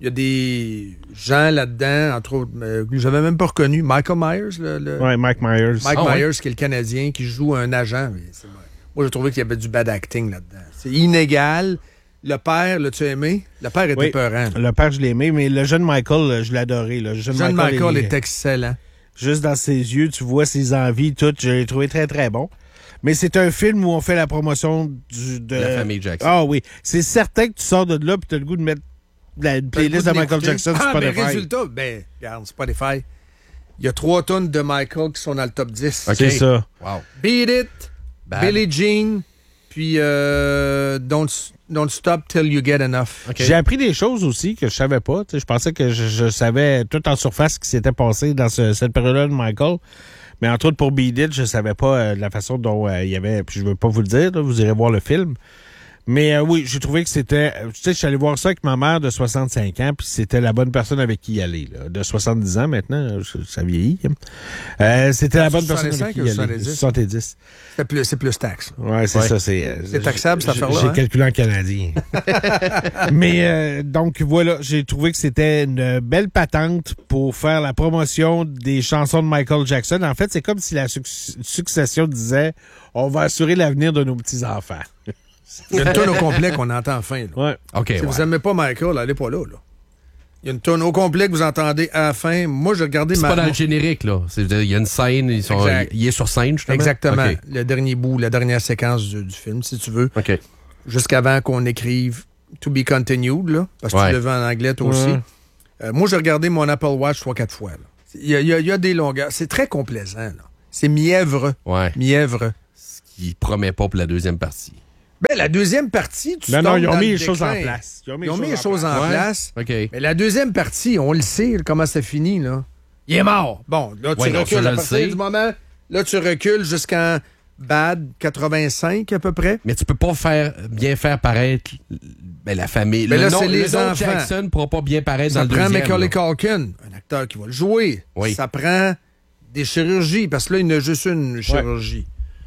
Speaker 5: Il y a des gens là-dedans, entre autres, euh, que j'avais même pas reconnu. Michael Myers, le, le-
Speaker 6: Ouais, Mike Myers.
Speaker 5: Mike
Speaker 7: Ah,
Speaker 5: Myers,
Speaker 7: ouais.
Speaker 5: qui est le Canadien, qui joue un agent. Mais c'est- moi, j'ai trouvé qu'il y avait du bad acting là-dedans. C'est inégal. Le père, l'as-tu aimé? Le père était
Speaker 6: Oui.
Speaker 5: peurant.
Speaker 6: Le père, je l'ai aimé, mais le jeune Michael, euh, je l'ai adoré. Le jeune,
Speaker 5: John Michael
Speaker 6: il-
Speaker 5: est excellent.
Speaker 6: Juste dans ses yeux, tu vois ses envies, tout. Je l'ai trouvé très, très bon. Mais c'est un film où on fait la promotion du, de
Speaker 7: La famille Jackson.
Speaker 6: Ah oui. C'est certain que tu sors de là et tu as le goût de mettre la une playlist de Michael Jackson sur
Speaker 5: Ah, ben,
Speaker 6: Spotify.
Speaker 5: résultat, ben, regarde, Spotify. Il y a trois tonnes de Michael qui sont dans le top dix.
Speaker 7: OK.
Speaker 6: C'est ça.
Speaker 7: Wow.
Speaker 5: Beat It,
Speaker 7: Bad.
Speaker 5: Billie Jean, puis euh, Don't, Don't Stop Till You Get Enough.
Speaker 7: OK.
Speaker 6: J'ai appris des choses aussi que je savais pas. Tu sais, je pensais que je, je savais tout en surface ce qui s'était passé dans ce- cette période-là de Michael. Mais entre autres, pour Beat It, je savais pas euh, la façon dont euh, il y avait... Puis je veux pas vous le dire, là, vous irez voir le film. Mais euh, oui, j'ai trouvé que c'était... euh, Tu sais, je suis allé voir ça avec ma mère de soixante-cinq ans, puis c'était la bonne personne avec qui y aller. Là. De soixante-dix ans maintenant, je- ça vieillit. hein. Euh, c'était la bonne personne avec
Speaker 5: soixante-cinq
Speaker 6: qui y
Speaker 5: ou
Speaker 6: aller.
Speaker 5: soixante-dix?
Speaker 6: soixante-dix.
Speaker 5: C'est plus, c'est plus taxe. là.
Speaker 6: Ouais, c'est
Speaker 7: Ouais.
Speaker 6: ça. C'est euh,
Speaker 5: C'est taxable, cette
Speaker 6: j'ai-
Speaker 5: affaire-là,
Speaker 6: J'ai
Speaker 5: hein?
Speaker 6: calculé en canadien. Mais euh, donc voilà, j'ai trouvé que c'était une belle patente pour faire la promotion des chansons de Michael Jackson. En fait, c'est comme si la suc- succession disait « On va assurer l'avenir de nos petits-enfants.
Speaker 5: Il y a une tonne au complet qu'on entend enfin. » là.
Speaker 6: Ouais.
Speaker 7: OK,
Speaker 5: Si
Speaker 7: ouais.
Speaker 5: vous n'aimez pas Michael, allez pas là, là. Il y a une tonne au complet que vous entendez à la fin. Moi, j'ai regardé
Speaker 7: C'est
Speaker 5: ma...
Speaker 7: pas dans le générique, là. C'est- Il y a une scène, ils sont,
Speaker 5: Exact.
Speaker 7: il est sur scène, justement.
Speaker 5: Exactement.
Speaker 7: OK.
Speaker 5: Le dernier bout, la dernière séquence du, du film, si tu veux.
Speaker 7: OK.
Speaker 5: Jusqu'avant qu'on écrive To Be Continued, là, parce que
Speaker 7: Ouais.
Speaker 5: tu le veux en anglais, toi aussi.
Speaker 6: Ouais.
Speaker 5: Euh, moi, j'ai regardé mon Apple Watch trois quatre fois. là. Il y, a, il y a- il y a des longueurs. C'est très complaisant. là. C'est mièvre.
Speaker 7: Ouais.
Speaker 5: Mièvre.
Speaker 7: Ce qui promet pas pour la deuxième partie.
Speaker 5: Ben, la deuxième partie, tu
Speaker 6: Non, non,
Speaker 5: tombes
Speaker 6: ils ont
Speaker 5: dans
Speaker 6: mis
Speaker 5: le
Speaker 6: les choses en
Speaker 5: déclin.
Speaker 6: place.
Speaker 5: Ils ont mis les choses en
Speaker 7: Ouais.
Speaker 5: place.
Speaker 7: OK.
Speaker 5: Mais la deuxième partie, on le sait, là, comment ça finit, là. Il est mort. Bon, là, tu
Speaker 7: Ouais, non, ça,
Speaker 5: recules
Speaker 7: je
Speaker 5: à
Speaker 7: le
Speaker 5: partir
Speaker 7: sais.
Speaker 5: du moment... Là, tu recules jusqu'en Bad quatre-vingt-cinq, à peu près.
Speaker 7: Mais tu peux pas faire bien faire paraître ben, la famille.
Speaker 5: Mais
Speaker 7: le
Speaker 5: là,
Speaker 7: nom,
Speaker 5: c'est les
Speaker 7: le nom
Speaker 5: enfants.
Speaker 7: Jackson ne pourra pas bien paraître
Speaker 5: Ça
Speaker 7: dans le
Speaker 5: prend
Speaker 7: deuxième.
Speaker 5: Macaulay
Speaker 7: là.
Speaker 5: Culkin, un acteur qui va le jouer.
Speaker 7: Oui.
Speaker 5: Ça prend des chirurgies, parce que là, il y en a juste une chirurgie.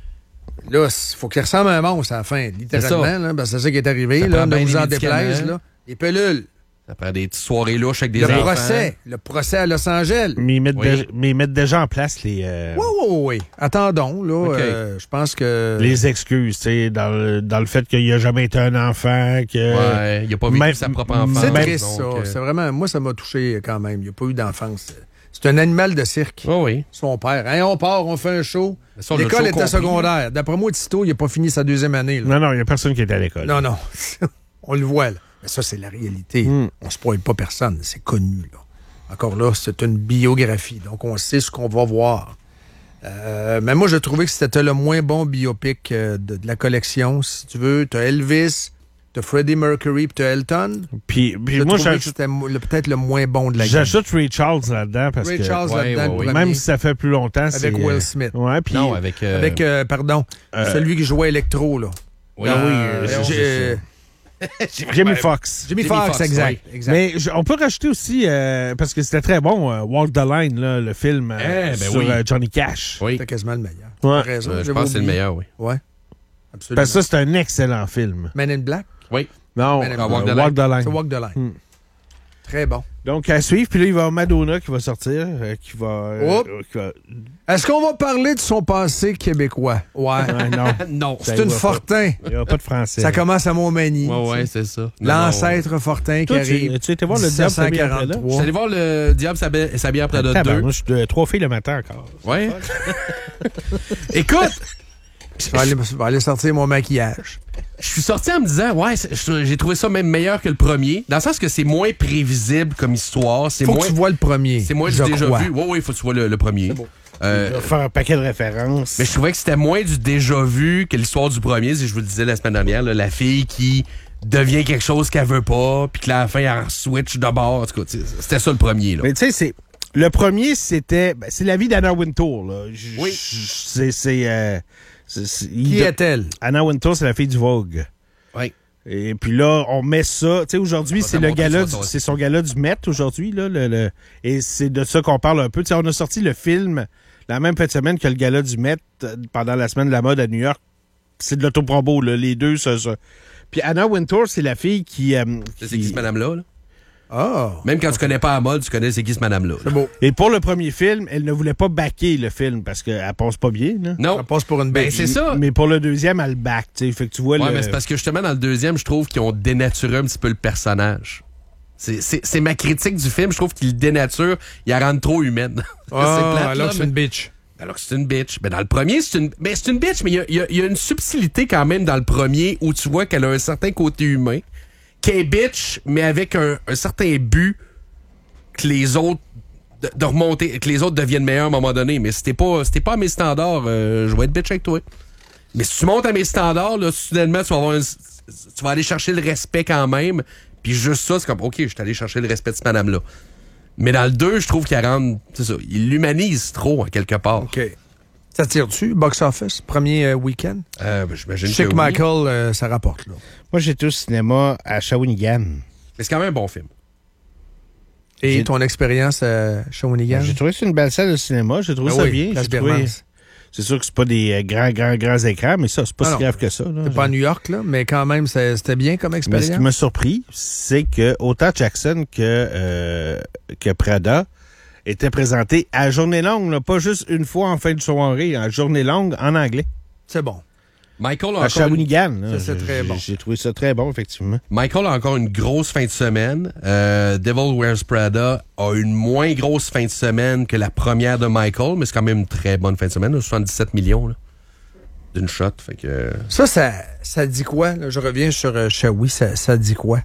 Speaker 5: Là, il faut qu'il ressemble à un monstre à la fin, littéralement.
Speaker 7: C'est ça.
Speaker 5: Là, parce que c'est ça qui est arrivé.
Speaker 7: Ça
Speaker 5: Là,
Speaker 7: prend
Speaker 5: ne
Speaker 7: bien
Speaker 5: vous
Speaker 7: des
Speaker 5: en déplaise.
Speaker 7: médicaments.
Speaker 5: Là. Les pilules.
Speaker 7: Ça prend des petites soirées louches avec des
Speaker 5: Le
Speaker 7: enfants.
Speaker 5: procès. Le procès à Los Angeles.
Speaker 6: Mais ils mettent,
Speaker 7: Oui.
Speaker 6: déjà, mais ils mettent déjà en place les, euh,
Speaker 5: Oui, oui, oui. Attendons, là.
Speaker 7: OK.
Speaker 5: euh, je pense que...
Speaker 6: les excuses, tu sais, dans le, dans le fait qu'il n'a jamais été un enfant, que...
Speaker 7: Ouais, il a pas vécu
Speaker 6: Même-
Speaker 7: sa propre enfance.
Speaker 5: C'est
Speaker 6: Même-
Speaker 5: triste, ça.
Speaker 7: donc, euh,
Speaker 5: C'est vraiment... Moi, ça m'a touché quand même. Il n'y a pas eu d'enfance. C'est un animal de cirque.
Speaker 7: Oui, oui.
Speaker 5: Son père. Hein, on part, on fait un show.
Speaker 7: Mais ça, on l'a
Speaker 5: L'école
Speaker 7: toujours
Speaker 5: était
Speaker 7: compris.
Speaker 5: secondaire. D'après moi, Tito, il n'a pas fini sa deuxième année. là.
Speaker 6: Non, non, il n'y a personne qui est à l'école.
Speaker 5: Non, non. On le voit, là. Mais ça, c'est la réalité.
Speaker 6: Mm.
Speaker 5: On ne spoil pas personne. C'est connu, là. Encore là, c'est une biographie. Donc, on sait ce qu'on va voir. Euh, mais moi, j'ai trouvé que c'était le moins bon biopic euh, de, de la collection. Si tu veux, tu as Elvis, tu as Freddie Mercury, puis tu as Elton.
Speaker 6: Puis, puis
Speaker 5: J'ai
Speaker 6: moi,
Speaker 5: trouvé que
Speaker 6: j'ajoute
Speaker 5: c'était mo- le- peut-être le moins bon de la gamme.
Speaker 6: j'ajoute Ray Charles là-dedans parce
Speaker 5: Ray
Speaker 6: que
Speaker 5: Charles
Speaker 7: Ouais,
Speaker 5: là-dedans,
Speaker 7: ouais,
Speaker 5: le
Speaker 7: ouais.
Speaker 5: premier.
Speaker 6: même si ça fait plus longtemps, c'est...
Speaker 5: Avec Will
Speaker 6: euh,
Speaker 5: Smith.
Speaker 6: Ouais, puis...
Speaker 7: Non, avec... euh,
Speaker 5: Avec, euh, pardon,
Speaker 6: euh,
Speaker 5: celui qui jouait Electro, là.
Speaker 7: Oui,
Speaker 5: Dans-
Speaker 7: oui,
Speaker 5: euh,
Speaker 7: euh,
Speaker 5: j'ai-
Speaker 7: c'est
Speaker 6: Jimmy Fox.
Speaker 5: Jimmy,
Speaker 7: Jimmy
Speaker 5: Fox,
Speaker 7: Fox,
Speaker 5: exact.
Speaker 7: oui.
Speaker 5: exact.
Speaker 6: Mais je- on peut rajouter aussi, euh, parce que c'était très bon, euh, Walk the Line, là, le film euh,
Speaker 7: Eh, ben
Speaker 6: sur
Speaker 7: oui.
Speaker 6: euh, Johnny Cash.
Speaker 7: Oui.
Speaker 5: C'était quasiment le meilleur.
Speaker 6: Ouais.
Speaker 5: T'as raison,
Speaker 7: Euh, je
Speaker 5: j'avais
Speaker 7: pense que c'est le
Speaker 5: oublié.
Speaker 7: meilleur, oui.
Speaker 5: Ouais, absolument.
Speaker 6: Parce que ça, c'est un excellent film.
Speaker 5: Men in Black,
Speaker 7: Oui.
Speaker 6: Non,
Speaker 5: Ben,
Speaker 6: euh,
Speaker 7: Walk the
Speaker 6: Walk the Line.
Speaker 5: c'est Walk the Line.
Speaker 6: Hmm.
Speaker 5: Très bon.
Speaker 6: Donc, à suivre. Puis là, il va y avoir Madonna qui va sortir, euh, qui va... euh,
Speaker 5: Oups.
Speaker 6: euh, qui va-
Speaker 5: Est-ce qu'on va parler de son passé québécois? Ouais.
Speaker 6: Ouais, non,
Speaker 7: Non.
Speaker 6: Ça
Speaker 5: C'est une
Speaker 6: y va
Speaker 5: Fortin.
Speaker 6: il n'y aura pas de français.
Speaker 5: Ça commence à Montmagny.
Speaker 7: Ouais, ouais, c'est ça. Non,
Speaker 5: L'ancêtre Fortin qui
Speaker 6: Toi, tu,
Speaker 5: arrive.
Speaker 6: tu étais voir le Diable s'habille après là?
Speaker 7: non. Je suis
Speaker 5: dix-sept cent quarante-trois.
Speaker 7: allé voir le Diable s'habille s'habille après de deux.
Speaker 6: Tabarnouche, de trois filles le matin encore.
Speaker 7: Ouais. Écoute,
Speaker 5: Je vais aller, je vais aller sortir mon maquillage.
Speaker 7: je suis sorti en me disant, ouais, c'est- je- j'ai trouvé ça même meilleur que le premier, dans le sens que c'est moins prévisible comme histoire. C'est
Speaker 5: Faut
Speaker 7: moins,
Speaker 5: que tu vois le premier.
Speaker 7: c'est moins du
Speaker 5: je
Speaker 7: déjà
Speaker 5: crois.
Speaker 7: vu. Ouais, ouais, faut que tu vois le, le premier. Euh,
Speaker 6: Il va faire un paquet de références.
Speaker 7: mais je trouvais que c'était moins du déjà vu que l'histoire du premier. Si je vous le disais la semaine dernière, là, la fille qui devient quelque chose qu'elle veut pas, puis que là, à la fin, elle switch de bord. En tout cas, tu sais, c'était ça le premier. Là.
Speaker 6: Mais tu sais, c'est... Le premier, c'était... ben, c'est la vie d'Anna Wintour, là. J-
Speaker 7: Oui.
Speaker 6: j- C'est... c'est, euh, c'est- c'est- il
Speaker 5: Qui
Speaker 6: de-
Speaker 5: est-elle?
Speaker 6: Anna Wintour, c'est la fille du Vogue.
Speaker 7: Oui.
Speaker 6: Et puis là, on met ça... Tu sais, aujourd'hui,
Speaker 7: On va
Speaker 6: c'est
Speaker 7: te
Speaker 6: le
Speaker 7: montrer
Speaker 6: gala,
Speaker 7: ça,
Speaker 6: du-
Speaker 7: ça aussi.
Speaker 6: c'est son gala du Met, aujourd'hui, là. Le, le- et c'est de ça qu'on parle un peu. Tu sais, on a sorti le film la même fin de semaine que le gala du Met euh, pendant la semaine de la mode à New York. C'est de l'autopromo, là. Les deux, ça... ça. Puis Anna Wintour, c'est la fille qui... euh,
Speaker 7: C'est
Speaker 6: qui-
Speaker 7: qui, cette madame-là? Là?
Speaker 5: Ah.
Speaker 7: Même quand tu connais pas la mode, tu connais c'est qui cette madame-là.
Speaker 5: C'est beau.
Speaker 6: Et pour le premier film, elle ne voulait pas backer le film parce qu'elle passe pas bien. Là.
Speaker 7: Non.
Speaker 5: Ça passe pour une
Speaker 7: Ben,
Speaker 5: bête.
Speaker 7: c'est ça.
Speaker 6: Mais pour le deuxième, elle back. Fait que tu vois
Speaker 7: Ouais,
Speaker 6: le...
Speaker 7: mais c'est parce que justement, dans le deuxième, je trouve qu'ils ont dénaturé un petit peu le personnage. C'est, c'est, c'est ma critique du film. Je trouve qu'ils le dénaturent. Ils la rendent trop humaine.
Speaker 5: Ah,
Speaker 7: c'est plate,
Speaker 5: alors
Speaker 7: là,
Speaker 5: que c'est
Speaker 7: mais-
Speaker 5: une bitch.
Speaker 7: Alors que c'est une bitch. Ben, dans le premier, c'est une, ben, c'est une bitch, mais il y a, il y a- il y a une subtilité quand même dans le premier où tu vois qu'elle a un certain côté humain, qu'elle est bitch, mais avec un, un certain but que les autres de, de remonter, que les autres deviennent meilleurs à un moment donné. Mais c'était pas, c'était pas à mes standards, euh, je vais être bitch avec toi. Mais si tu montes à mes standards, là, soudainement, tu vas avoir une- tu vas aller chercher le respect quand même. Puis juste ça, c'est comme, OK, je suis allé chercher le respect de cette madame-là. Mais dans le deux, je trouve qu'elle rend, c'est ça, il l'humanise trop, en quelque part.
Speaker 5: OK. Ça tire dessus, box-office, premier euh, week-end?
Speaker 7: Euh, ben, j'imagine
Speaker 5: Je sais
Speaker 7: que
Speaker 5: que
Speaker 7: oui.
Speaker 5: Michael, euh, ça rapporte, là.
Speaker 6: Moi, j'étais au cinéma à Shawinigan.
Speaker 7: Mais c'est quand même un bon film.
Speaker 5: Et
Speaker 6: J'ai-
Speaker 5: ton expérience à Shawinigan?
Speaker 6: J'ai trouvé que c'est une belle salle de cinéma. J'ai trouvé
Speaker 5: Ah
Speaker 6: ça
Speaker 5: oui,
Speaker 6: bien.
Speaker 5: Place
Speaker 6: J'ai trouvé...
Speaker 5: Bermans.
Speaker 6: C'est sûr que c'est pas des euh, grands, grands, grands écrans, mais ça, c'est pas
Speaker 5: Ah
Speaker 6: si
Speaker 5: non.
Speaker 6: grave que ça. là.
Speaker 5: C'est pas à New York, là, mais quand même, c'est- c'était bien comme
Speaker 6: Mais
Speaker 5: expérience.
Speaker 6: ce qui m'a surpris, c'est que autant Jackson que, euh, que Prada étaient présentés à journée longue, là, pas juste une fois en fin de soirée, à journée longue en anglais.
Speaker 5: C'est bon.
Speaker 7: Michael a,
Speaker 6: À
Speaker 7: encore une,
Speaker 6: Shawinigan. là.
Speaker 5: Ça, c'est
Speaker 6: J'ai-
Speaker 5: très bon.
Speaker 6: J'ai trouvé ça très bon, effectivement.
Speaker 7: Michael a encore une grosse fin de semaine. Euh, Devil Wears Prada a une moins grosse fin de semaine que la première de Michael, mais c'est quand même une très bonne fin de semaine, là, soixante-dix-sept millions là, d'une shot. Fait que,
Speaker 5: Ça, ça, ça dit quoi? Là? Je reviens sur euh, Shawi, ça, ça dit quoi?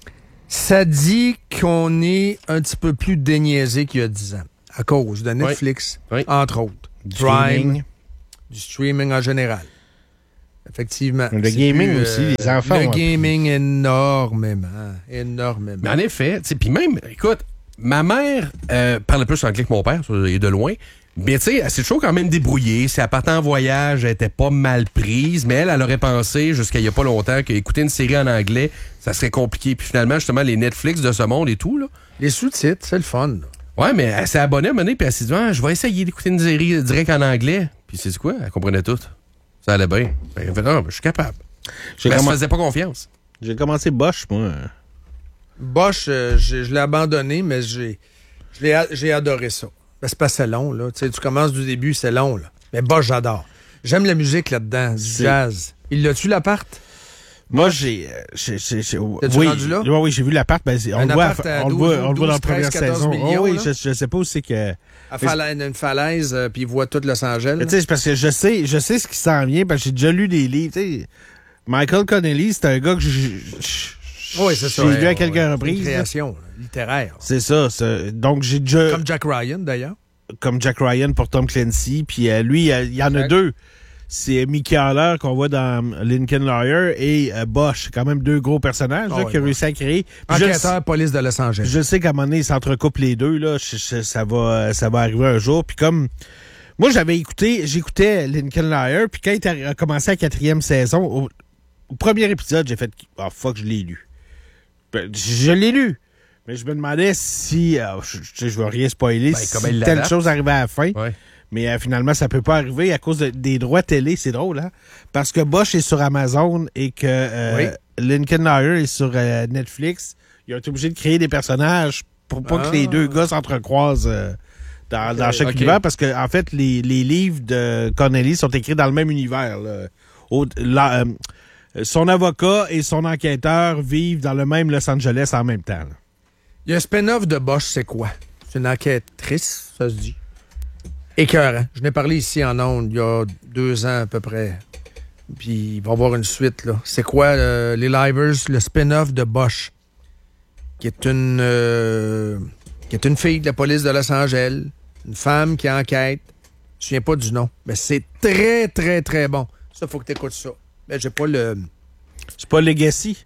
Speaker 5: Ça dit qu'on est un petit peu plus déniaisé qu'il y a dix ans, à cause de Netflix,
Speaker 7: Oui.
Speaker 5: entre autres.
Speaker 6: Du
Speaker 5: Prime,
Speaker 6: streaming.
Speaker 5: du streaming en général. Effectivement.
Speaker 6: Le
Speaker 5: C'est
Speaker 6: gaming
Speaker 5: plus,
Speaker 6: aussi, les enfants
Speaker 5: Le
Speaker 6: ont appris.
Speaker 5: gaming, énormément. Énormément.
Speaker 7: mais en effet, tu sais, puis même, écoute, ma mère euh, parlait plus anglais que mon père, ça, il est de loin. Mais tu sais, elle s'est toujours quand même débrouillée. Si elle partait en voyage, elle était pas mal prise. Mais elle, elle aurait pensé, jusqu'à il y a pas longtemps, qu'écouter une série en anglais, ça serait compliqué. Puis finalement, justement, les Netflix de ce monde et tout, là.
Speaker 5: Les sous-titres, c'est le fun. là.
Speaker 7: Ouais, mais elle s'est abonnée à un moment donné, puis elle s'est dit, ah, je vais essayer d'écouter une série direct en anglais. Puis c'est quoi? Elle comprenait tout. Ça allait bien. Elle a fait, non, je suis capable.
Speaker 6: J'ai
Speaker 7: Mais elle se
Speaker 6: commen-
Speaker 7: faisait pas confiance.
Speaker 6: j'ai commencé Bosch, moi.
Speaker 5: Bosch, euh, je, je l'ai abandonné, mais j'ai je l'ai a- j'ai adoré ça. Ben, c'est pas assez long, là. Tu sais, tu commences du début, c'est long, là. Mais Bosch, j'adore. J'aime la musique là-dedans, du
Speaker 6: C'est-
Speaker 5: jazz. Il l'a-tu, l'appart?
Speaker 6: Moi, j'ai... euh, j'ai- j'ai- j'ai-
Speaker 5: T'es-tu
Speaker 6: oui,
Speaker 5: rendu là?
Speaker 6: oui, oui, j'ai vu l'appart. Ben, c'est- on
Speaker 5: Un
Speaker 6: le voit,
Speaker 5: appart à
Speaker 6: on le
Speaker 5: douze,
Speaker 6: voit, on le voit dans la
Speaker 5: douze, treize,
Speaker 6: première
Speaker 5: quatorze
Speaker 6: saison.
Speaker 5: millions,
Speaker 6: Oh, oui,
Speaker 5: là.
Speaker 6: je, je sais pas où c'est que...
Speaker 5: À fala- une falaise, euh, puis il voit tout Los Angeles.
Speaker 6: Mais tu sais, c'est parce que je sais, je sais ce qui s'en vient, parce que j'ai déjà lu des livres. Tu sais, Michael Connelly, c'est un gars que je- je-
Speaker 5: Oui, c'est ça.
Speaker 6: j'ai lu à
Speaker 5: Ouais,
Speaker 6: quelques
Speaker 5: ouais. Une
Speaker 6: reprises. là.
Speaker 5: création là, littéraire.
Speaker 6: C'est ça. c'est- Donc, j'ai déjà...
Speaker 5: Comme Jack Ryan, d'ailleurs.
Speaker 6: comme Jack Ryan pour Tom Clancy. Puis euh, lui, euh, il y en a
Speaker 5: Exact.
Speaker 6: deux. C'est Mickey Haller qu'on voit dans Lincoln Lawyer et euh, Bosch. C'est quand même deux gros personnages
Speaker 5: Oh,
Speaker 6: là,
Speaker 5: ouais,
Speaker 6: qui ont
Speaker 5: ouais.
Speaker 6: réussi à créer. Puis je,
Speaker 5: Enquêteur, police de Los Angeles.
Speaker 6: je sais qu'à un moment donné, ils s'entrecoupent les deux. Là. Je- je- ça, va, ça va arriver un jour. Puis comme... Moi, j'avais écouté... J'écoutais Lincoln Lawyer. Puis quand il a commencé la quatrième saison, au, au premier épisode, j'ai fait... Ah, oh, fuck, je l'ai lu. Ben, je je l'ai lu. Mais je me demandais si... euh, je, je, je veux rien spoiler.
Speaker 7: Ben,
Speaker 6: si
Speaker 7: comment il
Speaker 6: telle
Speaker 7: l'adapte.
Speaker 6: chose arrivait à la fin.
Speaker 7: Ouais.
Speaker 6: Mais euh, finalement, ça peut pas arriver à cause de- des droits télé. C'est drôle, hein? Parce que Bosch est sur Amazon et que euh,
Speaker 5: Oui.
Speaker 6: Lincoln Lawyer est sur euh, Netflix. Ils ont été obligés de créer des personnages pour pas
Speaker 5: Ah.
Speaker 6: que les deux gars s'entrecroisent euh, dans, dans chaque
Speaker 7: Ok.
Speaker 6: univers. Parce que, en fait, les, les livres de Connelly sont écrits dans le même univers. là. Au- la- euh, son avocat et son enquêteur vivent dans le même Los Angeles en même temps. là.
Speaker 5: Il y a un spin-off de Bosch, c'est quoi? C'est une enquêtrice, ça se dit. Écœurant. Je n'ai parlé ici en ondes il y a deux ans à peu près. Puis il va y avoir une suite, là. C'est quoi, euh, les Livers, le spin-off de Bosch? Qui est une... euh, qui est une fille de la police de Los Angeles. Une femme qui enquête. Je ne me souviens pas du nom. Mais c'est très, très, très bon. Ça, faut que tu écoutes ça. Mais j'ai pas le...
Speaker 6: C'est pas Legacy?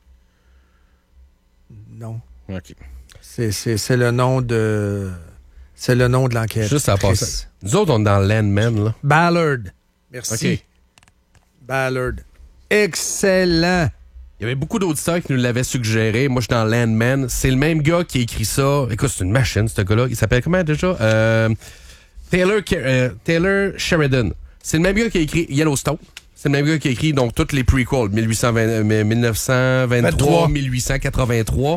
Speaker 5: Non.
Speaker 6: OK.
Speaker 5: C'est, c'est, c'est le nom de... C'est le nom de l'enquête.
Speaker 7: Juste à passer. Nous autres, on est dans Landman, là.
Speaker 5: Ballard. Merci.
Speaker 7: OK.
Speaker 5: Ballard. Excellent.
Speaker 7: Il y avait beaucoup d'auditeurs qui nous l'avaient suggéré. Moi, je suis dans Landman. C'est le même gars qui a écrit ça. Écoute, c'est une machine, ce gars-là. Il s'appelle comment déjà? Euh, Taylor, Ke- euh, Taylor Sheridan. C'est le même gars qui a écrit Yellowstone. C'est le même gars qui a écrit donc toutes les prequels. mille huit cent vingt, euh, mille neuf cent vingt-trois,
Speaker 5: vingt-trois.
Speaker 7: mille huit cent quatre-vingt-trois.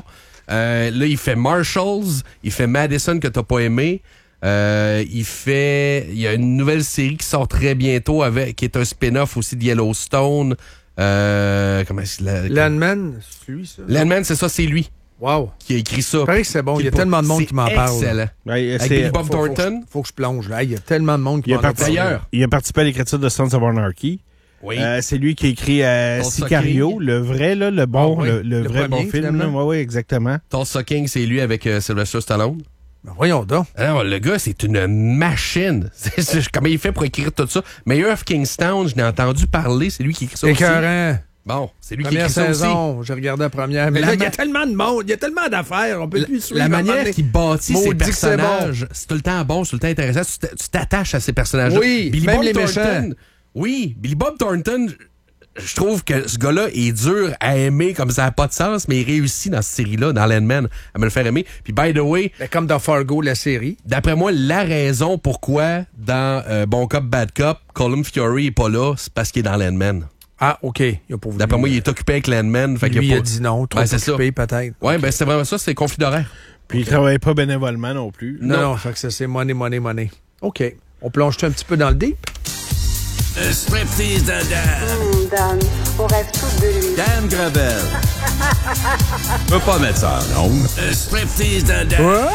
Speaker 7: Euh, là, il fait Marshalls, il fait Madison que t'as pas aimé. Euh, il fait... Il y a une nouvelle série qui sort très bientôt, avec qui est un spin-off aussi de Yellowstone. Euh, comment est-ce que...
Speaker 5: Landman, c'est lui, ça?
Speaker 7: Landman, c'est ça, c'est lui.
Speaker 5: Wow.
Speaker 7: Qui a écrit ça.
Speaker 5: Pareil que c'est bon. Il y a tellement de monde qui m'en parle.
Speaker 7: C'est excellent.
Speaker 6: Ouais,
Speaker 7: Avec
Speaker 6: c'est-
Speaker 7: Billy Bob
Speaker 5: Faut- faut-
Speaker 7: Thornton.
Speaker 5: Faut, faut que je plonge. Là. Il y a tellement de monde qui
Speaker 6: Il a,
Speaker 5: m'en a
Speaker 6: participé,
Speaker 5: parlé.
Speaker 7: D'ailleurs.
Speaker 6: il a participé à l'écriture de Sons of Anarchy.
Speaker 7: Oui.
Speaker 6: Euh, c'est lui qui a écrit euh,
Speaker 7: Tulsa
Speaker 6: Sicario,
Speaker 7: King.
Speaker 6: le vrai, là, le bon,
Speaker 5: Ah oui,
Speaker 6: le, le
Speaker 5: le
Speaker 6: vrai
Speaker 5: premier,
Speaker 6: bon film.
Speaker 5: finalement.
Speaker 6: Oui, oui, exactement.
Speaker 7: Tulsa King, c'est lui avec euh, Sylvester Stallone.
Speaker 5: Ben, voyons donc.
Speaker 7: Alors, le gars, c'est une machine. C'est- c'est- comment il fait pour écrire tout ça? Mayor of Kingstown, je n'ai entendu parler. C'est lui qui écrit ça aussi.
Speaker 5: Écœurant.
Speaker 7: Bon, c'est lui qui
Speaker 5: Première
Speaker 7: écrit ça aussi.
Speaker 5: saison, j'ai regardé la première. Mais
Speaker 7: La
Speaker 5: là, il y a
Speaker 7: ma-
Speaker 5: tellement de monde, il y a tellement d'affaires, on peut plus suivre.
Speaker 7: La
Speaker 5: à un moment
Speaker 7: manière
Speaker 5: donné.
Speaker 7: qu'il bâtit ses
Speaker 5: Maudit que c'est
Speaker 7: personnages, c'est tout le temps bon, c'est tout le temps intéressant. Tu t'a- tu t'attaches à ces personnages-là.
Speaker 5: Oui,
Speaker 7: Billy
Speaker 5: même
Speaker 7: Bob
Speaker 5: les
Speaker 7: Thornton.
Speaker 5: méchants.
Speaker 7: Oui, Billy Bob Thornton, je trouve que ce gars-là est dur à aimer comme ça n'a pas de sens, mais il réussit dans cette série-là, dans Landman, à me le faire aimer. Puis, by the way,
Speaker 5: Ben, comme dans Fargo, la série.
Speaker 7: d'après moi, la raison pourquoi dans euh, Bon Cop, Bad Cop, Colin Fury est pas là, c'est parce qu'il est dans Landman.
Speaker 5: Ah, OK. Il a pas voulu.
Speaker 7: D'après moi, il est occupé avec Landman. Fait
Speaker 5: Lui,
Speaker 7: qu'il
Speaker 5: il
Speaker 7: a,
Speaker 5: a
Speaker 7: pas...
Speaker 5: dit non, trop
Speaker 7: Ben, c'est
Speaker 5: occupé, peut-être.
Speaker 7: Ouais, ben c'est vraiment ça, c'est conflit d'horaire.
Speaker 6: Puis il travaillait pas bénévolement non plus.
Speaker 5: Non,
Speaker 7: Non.
Speaker 5: non, fait que ça, c'est money, money, money. OK. On plonge-tu un petit peu dans le deep?
Speaker 10: Le striptease de Dan.
Speaker 4: Dan, on rêve tous de lui.
Speaker 10: Dan Gravel. Je peux pas mettre ça en ondes. Le striptease de Dan.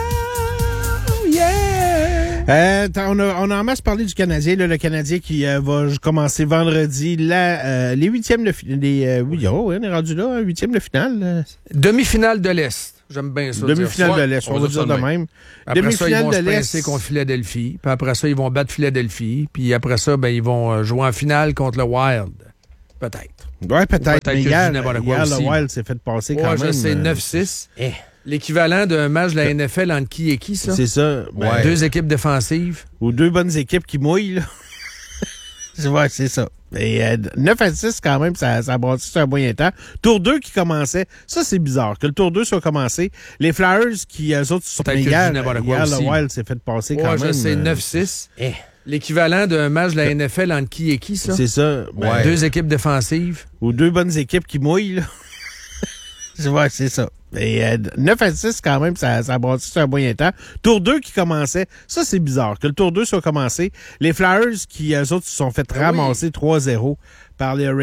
Speaker 6: Euh, t'as- on, a, on a en masse parlé du Canadien, là, le Canadien qui euh, va j- commencer vendredi la, euh, les huitièmes de finale. Euh, oui, oh, ouais, on est rendu là, hein, huitième de finale. euh.
Speaker 5: Demi-finale de l'Est. J'aime bien ça.
Speaker 6: Demi-finale
Speaker 7: ça.
Speaker 6: de l'Est, on,
Speaker 7: On
Speaker 6: va
Speaker 7: va
Speaker 6: dire
Speaker 7: dire
Speaker 6: de
Speaker 7: ça de
Speaker 6: même.
Speaker 5: Après ça, ils
Speaker 6: Demi-finale
Speaker 5: vont
Speaker 6: de
Speaker 5: se
Speaker 6: l'Est.
Speaker 5: pincer contre Philadelphie. Puis après ça, ils vont battre Philadelphie. Puis après ça, ben, ils vont euh, jouer en finale contre le Wild. Peut-être.
Speaker 6: Ouais, peut-être.
Speaker 5: Peut-être
Speaker 6: Mais
Speaker 5: que je
Speaker 6: hier,
Speaker 5: dis n'importe quoi
Speaker 6: hier le
Speaker 5: aussi.
Speaker 6: Wild s'est fait passer quand
Speaker 5: Ouais, je
Speaker 6: même.
Speaker 5: sais,
Speaker 6: euh,
Speaker 5: neuf six.
Speaker 7: Eh.
Speaker 5: L'équivalent d'un match de la N F L entre qui et qui, ça?
Speaker 6: C'est ça. Ben,
Speaker 5: Deux équipes défensives.
Speaker 6: Ou deux bonnes équipes qui mouillent, là. Ouais, c'est ça. Et euh, neuf à six, quand même, ça, ça a bâti sur un moyen temps. Tour deux qui commençait. Ça, c'est bizarre. Que le tour deux soit commencé. Les Flyers qui, eux autres, sont
Speaker 5: Peut-être
Speaker 6: mais
Speaker 5: que je
Speaker 6: hier,
Speaker 5: dis n'importe quoi
Speaker 6: hier, le
Speaker 5: aussi.
Speaker 6: Wild s'est fait passer quand
Speaker 5: Ouais, je
Speaker 6: même.
Speaker 5: sais,
Speaker 6: euh,
Speaker 5: neuf six.
Speaker 7: Eh.
Speaker 5: L'équivalent d'un match de la N F L entre qui et qui, ça?
Speaker 6: C'est ça. Ben,
Speaker 5: Deux équipes défensives.
Speaker 6: Ou deux bonnes équipes qui mouillent, là. Ouais, c'est ça. Et euh, neuf à six, quand même, ça, ça a bâti sur un moyen temps. Tour deux qui commençait. Ça, c'est bizarre. Que le tour deux soit commencé. Les Flyers qui, eux autres, se sont fait
Speaker 5: Ah oui.
Speaker 6: ramasser trois zéro par les